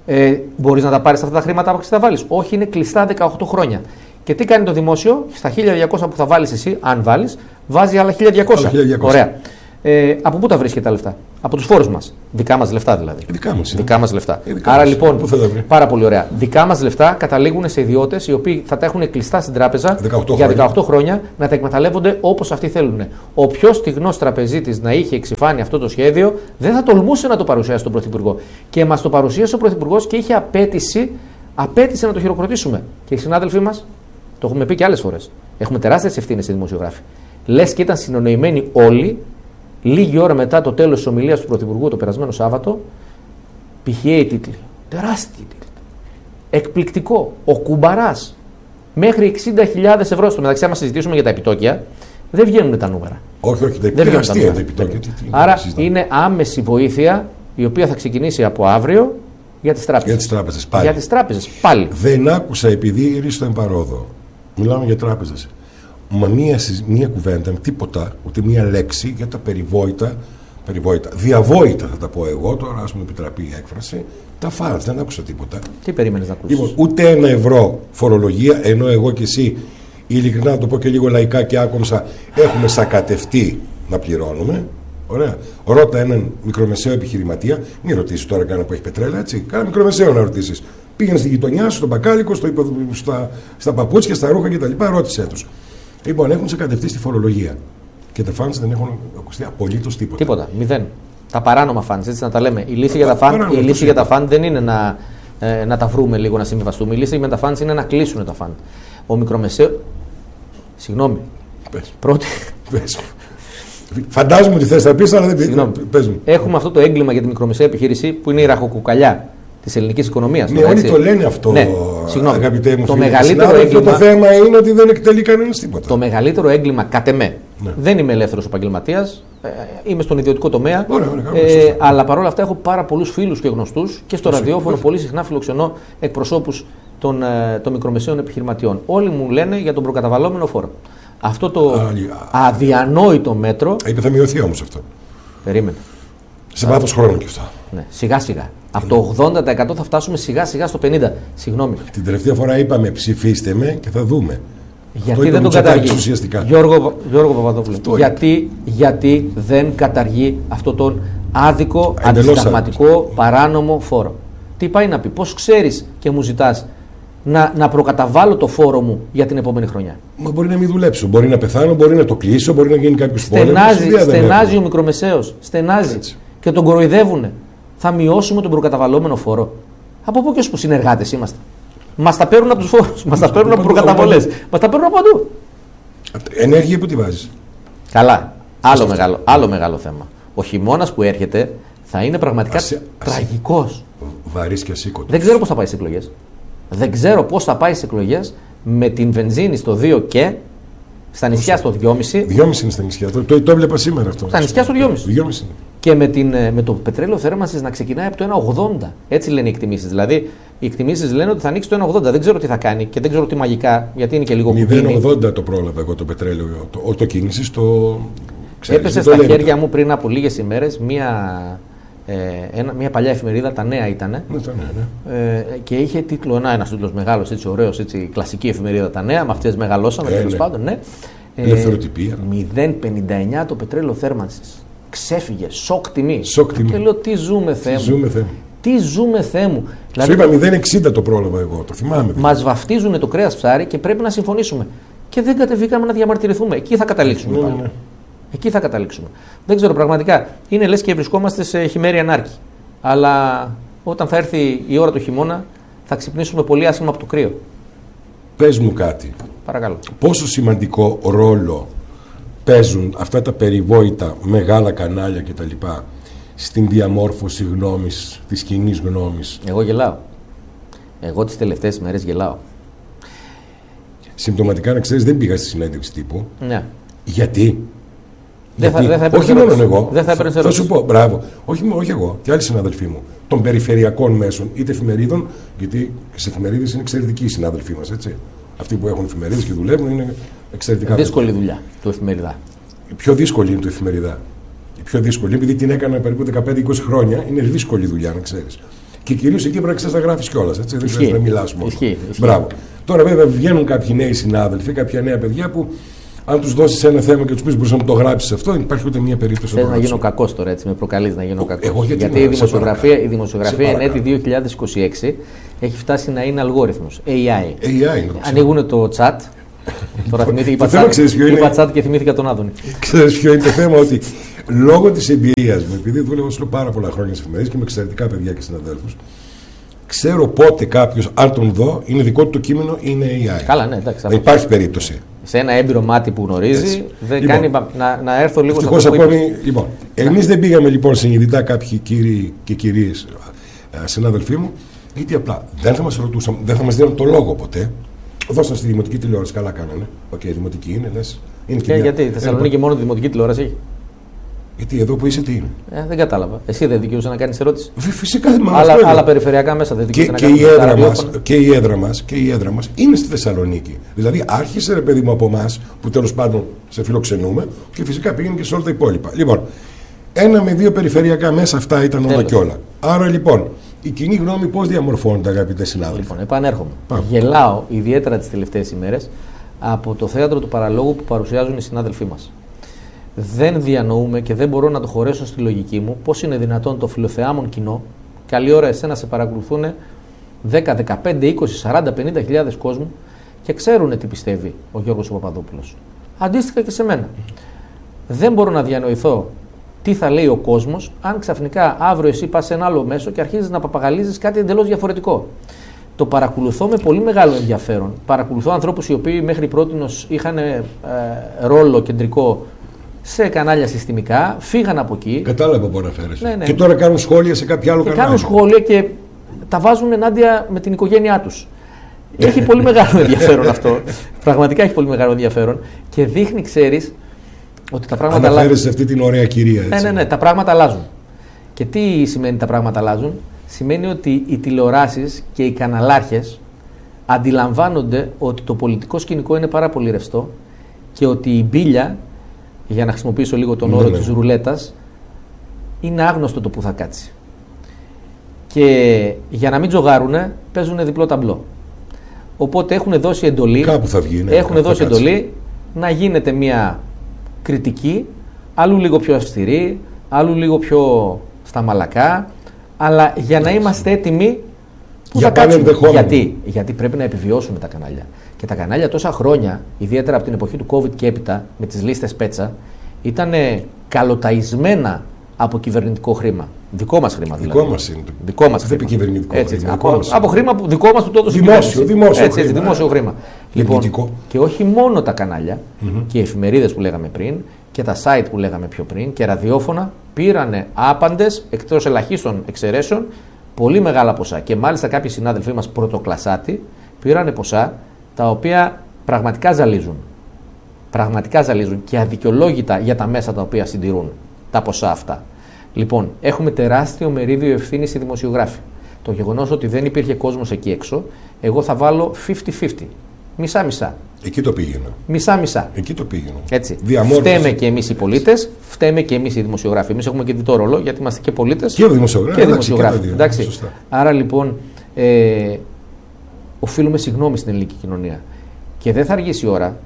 Ε, Μπορείς να τα πάρεις αυτά τα χρήματα που θα βάλεις. Όχι, είναι κλειστά δεκαοκτώ χρόνια. Και τι κάνει το δημόσιο, στα χίλια διακόσια που θα βάλεις εσύ, αν βάλεις, βάζει άλλα χίλια διακόσια. χίλια διακόσια. Ωραία. Ε, από πού τα βρίσκει τα λεφτά? Από τους φόρους μας. Δικά μας λεφτά δηλαδή. Δικά μας, ε. Δικά μας λεφτά. Ε, δικά Άρα μας. λοιπόν, πάρα πολύ ωραία. Δικά μας λεφτά καταλήγουν σε ιδιώτες οι οποίοι θα τα έχουν κλειστά στην τράπεζα για δεκαοκτώ χρόνια να τα εκμεταλλεύονται όπως αυτοί θέλουν. Ο πιο στιγνός τραπεζίτης να είχε εξυφάνει αυτό το σχέδιο δεν θα τολμούσε να το παρουσιάσει στον Πρωθυπουργό. Και μας το παρουσίασε ο Πρωθυπουργός και είχε απέτηση, απέτηση να το χειροκροτήσουμε. Και οι συνάδελφοί μας, το έχουμε πει και άλλες φορές, έχουμε τεράστιες ευθύνες οι δημοσιογράφοι. Λες και ήταν συνονοημένοι όλοι. Λίγη ώρα μετά το τέλος της ομιλίας του Πρωθυπουργού το περασμένο Σάββατο, πηχιαίοι τίτλοι. Τεράστιοι τίτλοι. Εκπληκτικό. Ο Κουμπαράς. Μέχρι εξήντα χιλιάδες ευρώ. Στο μεταξύ, άμα συζητήσουμε για τα επιτόκια, δεν βγαίνουν τα νούμερα. Όχι, όχι, δεν βγαίνουν τα νούμερα. Τα επιτόκια. Τι, τι, Άρα είναι άμεση βοήθεια η οποία θα ξεκινήσει από αύριο για τις τράπεζες. Για τις τράπεζες πάλι. Για τις τράπεζες πάλι. Δεν άκουσα επειδή ρίστο εμπαρόδο. Μιλάμε για τράπεζες. Μα μία, μία κουβέντα, τίποτα, ούτε μία λέξη για τα περιβόητα, περιβόητα, διαβόητα θα τα πω εγώ τώρα, ας μου επιτραπεί η έκφραση, τα φαντ, δεν άκουσα τίποτα. Τι περίμενες να ακούσεις? Λοιπόν, ούτε ένα ευρώ φορολογία, ενώ εγώ και εσύ, ειλικρινά να το πω και λίγο λαϊκά και άκομψα, έχουμε σακατευτεί να πληρώνουμε. Ωραία. Ρώτα έναν μικρομεσαίο επιχειρηματία, μην ρωτήσει τώρα κανένα που έχει πετρέλα, έτσι. Κάνα μικρομεσαίο να ρωτήσει. Πήγαινε στη γειτονιά σου, στον μπακάλικο, στο υπο, στα, στα παπούτσια, στα ρούχα κτλ. Ρώτησέ του. Λοιπόν, έχουν ξεκατευτεί στη φορολογία. Και τα φαντ δεν έχουν ακουστεί απολύτως τίποτα. Τίποτα. Μηδέν. Τα παράνομα φαντ, έτσι να τα λέμε. Η λύση για τα φαντ, η λύση για τα φαντ δεν είναι να, ε, να τα βρούμε λίγο, να συμβιβαστούμε. Η λύση για τα φαντ είναι να κλείσουν τα φαντ. Ο μικρομεσαίο. Συγγνώμη. Πες. Πρώτη. Πες. Φαντάζομαι ότι θες να πεις, αλλά δεν Συγγνώμη. Πες μου. Έχουμε αυτό το έγκλημα για τη μικρομεσαία επιχείρηση που είναι η ραχοκουκαλιά της ελληνικής οικονομίας. Ναι, όλοι το λένε αυτό, ναι. Αγαπητέ μου το φίλε. Μεγαλύτερο έγκλημα... Το θέμα είναι ότι δεν εκτελεί κανένας τίποτα. Το μεγαλύτερο έγκλημα, κατ' εμέ, ναι. Δεν είμαι ελεύθερος επαγγελματίας, ε, είμαι στον ιδιωτικό τομέα, ωραία, ωραία, ε, αλλά παρόλα αυτά έχω πάρα πολλούς φίλους και γνωστούς και στο ραδιόφωνο πολύ συχνά φιλοξενώ εκπροσώπους των, ε, των μικρομεσαίων επιχειρηματιών. Όλοι μου λένε για τον προκαταβαλλόμενο φόρο. Αυτό το Α, αδιανόητο μέτρο. Είπε θα μειωθεί όμως αυτό. Περίμενε. Σε βάθος χρόνου και αυτό. Ναι, σιγά σιγά. Από το ογδόντα τοις εκατό θα φτάσουμε σιγά σιγά στο πενήντα τοις εκατό. Συγγνώμη. Την τελευταία φορά είπαμε ψηφίστε με και θα δούμε. Γιατί δεν τον καταργεί. Γιώργο, Γιώργο Παπαδόπουλο. Γιατί, γιατί δεν καταργεί αυτό τον άδικο, αντισυνταγματικό, παράνομο φόρο. Τι πάει να πει, πώς ξέρεις και μου ζητάς να, να προκαταβάλω το φόρο μου για την επόμενη χρονιά? Μα μπορεί να μην δουλέψω, μπορεί να πεθάνω, μπορεί να το κλείσω, μπορεί να γίνει κάποιο πόλεμο. Στενάζει, στενάζει ο μικρομεσαίος. Στενάζει. Έτσι. Και τον κοροϊδεύουνε. Θα μειώσουμε τον προκαταβαλλόμενο φόρο. Από πού και ως που συνεργάτες είμαστε? Μας τα παίρνουν από τους φόρους, μας τα παίρνουν από προκαταβολές, μας τα παίρνουν από παντού. Ενέργεια που τη βάζεις? Καλά. Άλλο μεγάλο, άλλο μεγάλο θέμα. Ο χειμώνας που έρχεται θα είναι πραγματικά ας, τραγικός. Βαρύς και ασήκωτος. Δεν ξέρω πώς θα πάει στις εκλογές. Δεν ξέρω πώς θα πάει στις εκλογές με την βενζίνη στο δύο και στα νησιά στο δυόμισι. δυόμισι είναι στα νησιά. Το, το, το έβλεπα σήμερα αυτό. Στα νησιά στο δυόμισι. δυόμισι. Και με, την, με το πετρέλαιο θέρμανσης να ξεκινάει από το ένα ογδόντα. Έτσι λένε οι εκτιμήσεις. Δηλαδή, οι εκτιμήσεις λένε ότι θα ανοίξει το ένα ογδόντα. Δεν ξέρω τι θα κάνει και δεν ξέρω τι μαγικά, γιατί είναι και λίγο κουκκίνι. μηδέν ογδόντα το πρόλαβα εγώ το πετρέλαιο. Το, το κίνηση στο. Ξέρεις, έπεσε στα χέρια το... μου πριν από λίγες ημέρες μία, ε, ένα, μία παλιά εφημερίδα, τα Νέα ήταν. Ναι, τα Νέα, ναι. Ε, και είχε τίτλο, ένα ένας τίτλος μεγάλος, έτσι ωραίος, έτσι, κλασική εφημερίδα τα Νέα, με αυτές μεγαλώσαμε ε, τέλος ναι. πάντων. Ναι. Ελευθεροτυπία. μηδέν κόμμα πενήντα εννιά το πετρέλαιο θέρμανσης. Ξέφυγε, σοκ τιμή. Σοκ τιμή. Και λέω τι ζούμε Θεέ μου. Ζούμε, Θεέ μου. Τι ζούμε Θεέ μου. Σου δηλαδή, είπα μηδέν κόμμα εξήντα το πρόλαβα εγώ, το θυμάμαι. Μας βαφτίζουν το κρέας ψάρι και πρέπει να συμφωνήσουμε. Και δεν κατεβήκαμε να διαμαρτυρηθούμε. Εκεί θα καταλήξουμε. Ναι, πάλι. ναι, ναι. Εκεί θα καταλήξουμε. Δεν ξέρω πραγματικά. Είναι λες και βρισκόμαστε σε χειμέρια ανάρκη. Αλλά όταν θα έρθει η ώρα του χειμώνα θα ξυπνήσουμε πολύ άσχημα από το κρύο. Πες μου κάτι. Παρακαλώ. Πόσο σημαντικό ρόλο παίζουν αυτά τα περιβόητα μεγάλα κανάλια κτλ. Στην διαμόρφωση γνώμης, της κοινής γνώμης? Εγώ γελάω. Εγώ τις τελευταίες μέρες γελάω. Συμπτωματικά να ξέρεις, δεν πήγα στη συνέντευξη τύπου. Ναι. Γιατί? Δεν Γιατί? θα, δεν θα όχι μόνο εγώ. Δεν θα, θα, θα σου πω, μπράβο. Όχι, όχι εγώ και άλλοι συναδελφοί μου. Των περιφερειακών μέσων, είτε εφημερίδων, γιατί σε εφημερίδες είναι εξαιρετικοί οι συνάδελφοί μας, έτσι. Αυτοί που έχουν εφημερίδες και δουλεύουν είναι εξαιρετικά. Δύσκολη δουλειά του εφημεριδά. Η πιο δύσκολη είναι του εφημεριδά. Η πιο δύσκολη, επειδή την έκανα περίπου δεκαπέντε είκοσι χρόνια, είναι δύσκολη δουλειά, να ξέρεις. Και κυρίως εκεί πρέπει να ξέρεις να γράφεις κιόλας. Δεν χρειάζεται να μιλάς μόνο. Ισχύει, ισχύει. Μπράβο. Τώρα βέβαια βγαίνουν κάποιοι νέοι συνάδελφοι, κάποια νέα παιδιά που αν τους δώσεις ένα θέμα και τους πεις μπορείς να μου το γράψεις αυτό, δεν υπάρχει ούτε μία περίπτωση. Θες να γίνω κακός τώρα, έτσι, με προκαλείς να γίνω κακός. Εγώ, γιατί γιατί η δημοσιογραφία, η δημοσιογραφία εν έτη δύο χιλιάδες είκοσι έξι έχει φτάσει να είναι αλγόριθμος. έι άι. έι άι ανοίγουν το chat. Τώρα θυμήθηκα, είπα chat και θυμήθηκα τον Άδωνη. Ξέρεις ποιο είναι το θέμα, ότι λόγω της εμπειρίας μου, επειδή δούλευα στο πάρα πολλά χρόνια στις εφημερίδες και με εξαιρετικά παιδιά και συναδέλφους, ξέρω πότε κάποιος, αν τον δω, είναι δικό του το κείμενο, είναι έι άι. Καλά, ναι, εντάξει. Δεν υπάρχει περίπτωση. Σε ένα έμπειρο μάτι που γνωρίζει, έτσι. Δεν λοιπόν, κάνει να, να έρθω λίγο στο Λοιπόν, εμείς δεν πήγαμε λοιπόν συνειδητά κάποιοι κύριοι και κυρίες συνάδελφοί μου, γιατί απλά δεν θα μας ρωτούσαν, δεν θα μας δίνουν το λόγο ποτέ. Δώσαν στη δημοτική τηλεόραση, καλά κάνανε. Οκ, okay, δημοτική είναι, λες. Είναι και, και γιατί, η Θεσσαλονίκη μόνο τη δημοτική τηλεόραση έχει. Γιατί εδώ που είσαι τι είναι. Ε, δεν κατάλαβα. Εσύ δεν δικαιούσε να κάνεις ερώτηση. Φυσικά δεν άλλα, άλλα περιφερειακά μέσα δεν δικαιούσε να κάνεις ερώτηση. Και η έδρα μας και η έδρα μας είναι στη Θεσσαλονίκη. Δηλαδή άρχισε ρε παιδί μου από εμάς που τέλος πάντων σε φιλοξενούμε και φυσικά πήγαινε και σε όλα τα υπόλοιπα. Λοιπόν, ένα με δύο περιφερειακά μέσα αυτά ήταν όλα και όλα. Άρα λοιπόν, η κοινή γνώμη πώς διαμορφώνεται, αγαπητέ συνάδελφοι. Λοιπόν, επανέρχομαι. Πάμε. Γελάω ιδιαίτερα τις τελευταίες ημέρες από το θέατρο του παραλόγου που παρουσιάζουν οι συνάδελφοί μας. Δεν διανοούμε και δεν μπορώ να το χωρέσω στη λογική μου πώς είναι δυνατόν το φιλοθεάμον κοινό, καλή ώρα εσένα σε παρακολουθούν δέκα, δεκαπέντε, είκοσι, σαράντα, πενήντα χιλιάδες κόσμου και ξέρουν τι πιστεύει ο Γιώργος ο Παπαδόπουλος. Αντίστοιχα και σε μένα. Δεν μπορώ να διανοηθώ τι θα λέει ο κόσμος αν ξαφνικά αύριο εσύ πας σε ένα άλλο μέσο και αρχίζεις να παπαγαλίζεις κάτι εντελώς διαφορετικό. Το παρακολουθώ με πολύ μεγάλο ενδιαφέρον. Παρακολουθώ ανθρώπους οι οποίοι μέχρι πρότινος είχαν ε, ρόλο κεντρικό σε κανάλια συστημικά, φύγαν από εκεί. Κατάλαβα που αναφέρεσαι. Ναι, ναι. Και τώρα κάνουν σχόλια σε κάποιο άλλο και κανάλι. Κάνουν σχόλια και τα βάζουν ενάντια με την οικογένειά τους. Έχει πολύ μεγάλο ενδιαφέρον αυτό. Πραγματικά έχει πολύ μεγάλο ενδιαφέρον και δείχνει, ξέρεις, ότι τα πράγματα αλλάζουν. Αναφέρεσαι σε αυτή την ωραία κυρία. Έτσι. Ναι, ναι, ναι, τα πράγματα αλλάζουν. Και τι σημαίνει τα πράγματα αλλάζουν? Σημαίνει ότι οι τηλεοράσεις και οι καναλάρχες αντιλαμβάνονται ότι το πολιτικό σκηνικό είναι πάρα πολύ ρευστό και ότι η μπίλια, για να χρησιμοποιήσω λίγο τον όρο ναι, της ρουλέτας, είναι άγνωστο το που θα κάτσει. Και για να μην τζογάρουνε, παίζουν διπλό ταμπλό. Οπότε έχουν δώσει εντολή, κάπου θα βγει, ναι, έχουν δώσει εντολή να γίνεται μια κριτική, άλλου λίγο πιο αυστηρή, άλλου λίγο πιο στα μαλακά, αλλά για να είμαστε έτοιμοι που για θα κάτσουμε. Γιατί? Γιατί πρέπει να επιβιώσουν τα κανάλια. Και τα κανάλια τόσα χρόνια, ιδιαίτερα από την εποχή του COVID και έπειτα, με τις λίστες πέτσα, ήταν καλοταϊσμένα από κυβερνητικό χρήμα. Δικό μας χρήμα δηλαδή. Δικό μας είναι. Δικό μας χρήμα. Κυβερνητικό έτσι, έτσι. χρήμα. Από, από χρήμα που δικό μας που τότε δημόσιο, δημόσιο, έτσι, έτσι, χρήμα. δημόσιο χρήμα. Λοιπόν, και όχι μόνο τα κανάλια mm-hmm. και οι εφημερίδες που λέγαμε πριν και τα site που λέγαμε πιο πριν και ραδιόφωνα πήρανε άπαντες, εκτός ελαχίστων εξαιρέσεων, πολύ μεγάλα ποσά. Και μάλιστα κάποιοι συνάδελφοί μας πρωτοκλασσάτη πήρανε ποσά τα οποία πραγματικά ζαλίζουν. Πραγματικά ζαλίζουν και αδικαιολόγητα για τα μέσα τα οποία συντηρούν τα ποσά αυτά. Λοιπόν, έχουμε τεράστιο μερίδιο ευθύνης οι δημοσιογράφοι. Το γεγονός ότι δεν υπήρχε κόσμος εκεί έξω, εγώ θα βάλω πενήντα πενήντα. Μισά-μισά. Εκεί το πήγαινα. Μισά-μισά. Εκεί το πήγαινα. Έτσι. Φταίμε και εμείς οι πολίτες, φταίμε και εμείς οι δημοσιογράφοι. Εμείς έχουμε και διτό ρόλο, γιατί είμαστε και πολίτες και δημοσιογράφοι. Και δημοσιογράφοι. Εντάξει. Άρα λοιπόν, ε, οφείλουμε συγγνώμη στην ελληνική κοινωνία. Και δεν θα αργήσει η ώρα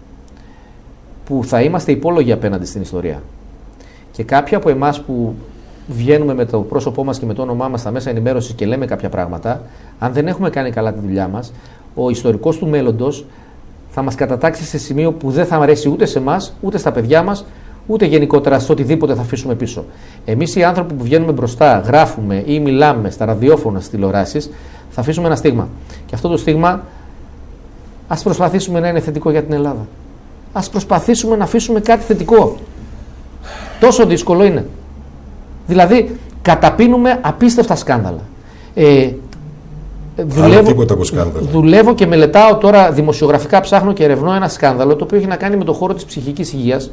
που θα είμαστε υπόλογοι απέναντι στην ιστορία. Και κάποιοι από εμάς που βγαίνουμε με το πρόσωπό μας και με το όνομά μας στα μέσα ενημέρωσης και λέμε κάποια πράγματα, αν δεν έχουμε κάνει καλά τη δουλειά μας, ο ιστορικός του μέλλοντος θα μας κατατάξει σε σημείο που δεν θα αρέσει ούτε σε εμάς, ούτε στα παιδιά μας, ούτε γενικότερα σε οτιδήποτε θα αφήσουμε πίσω. Εμείς οι άνθρωποι που βγαίνουμε μπροστά, γράφουμε ή μιλάμε στα ραδιόφωνα, στις τηλεοράσεις, θα αφήσουμε ένα στίγμα. Και αυτό το στίγμα ας προσπαθήσουμε να είναι θετικό για την Ελλάδα. Ας προσπαθήσουμε να αφήσουμε κάτι θετικό. Τόσο δύσκολο είναι. Δηλαδή, καταπίνουμε απίστευτα σκάνδαλα. Ε, δουλεύω, δουλεύω και μελετάω τώρα δημοσιογραφικά, ψάχνω και ερευνώ ένα σκάνδαλο το οποίο έχει να κάνει με το χώρο της ψυχικής υγείας.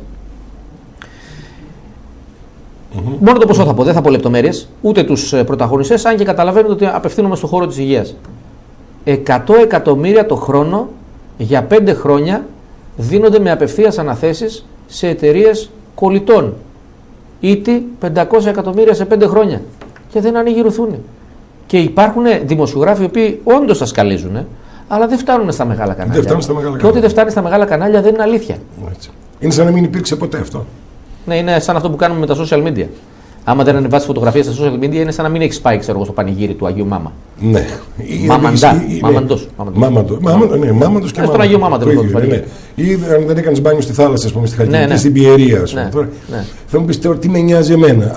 Mm-hmm. Μόνο το ποσό θα πω, δεν θα πω λεπτομέρειες, ούτε τους πρωταγωνιστές, αν και καταλαβαίνετε ότι απευθύνομαι στον χώρο της υγείας. εκατό εκατομμύρια το χρόνο για πέντε χρόνια δίνονται με απευθείας αναθέσεις σε εταιρείες κολλητών. Ήτι πεντακόσια εκατομμύρια σε πέντε χρόνια. Και δεν ανοίγει ρουθούνη. Και υπάρχουν δημοσιογράφοι οι οποίοι όντως τα σκαλίζουν, αλλά δεν φτάνουν στα μεγάλα κανάλια. Δεν φτάνουν στα μεγάλα και ό,τι δεν φτάνει στα μεγάλα κανάλια δεν είναι αλήθεια. Έτσι. Είναι σαν να μην υπήρξε ποτέ αυτό. Ναι, είναι σαν αυτό που κάνουμε με τα social media. Άμα δεν ανεβάσει φωτογραφία στα social media, είναι σαν να μην έχει πάει, ξέρω εγώ, στο πανηγύρι του Αγίου Μάμα. Ναι. Μαμαντά. Μαμαντός. Μάμαντος και στον Αγίου Μάμα δεν είναι. Ή αν δεν έκανε μπάνιο στη θάλασσα, α πούμε, στη Χαλκιδική, στην Πιερία. Τώρα θα μου πει τώρα τι με νοιάζει εμένα.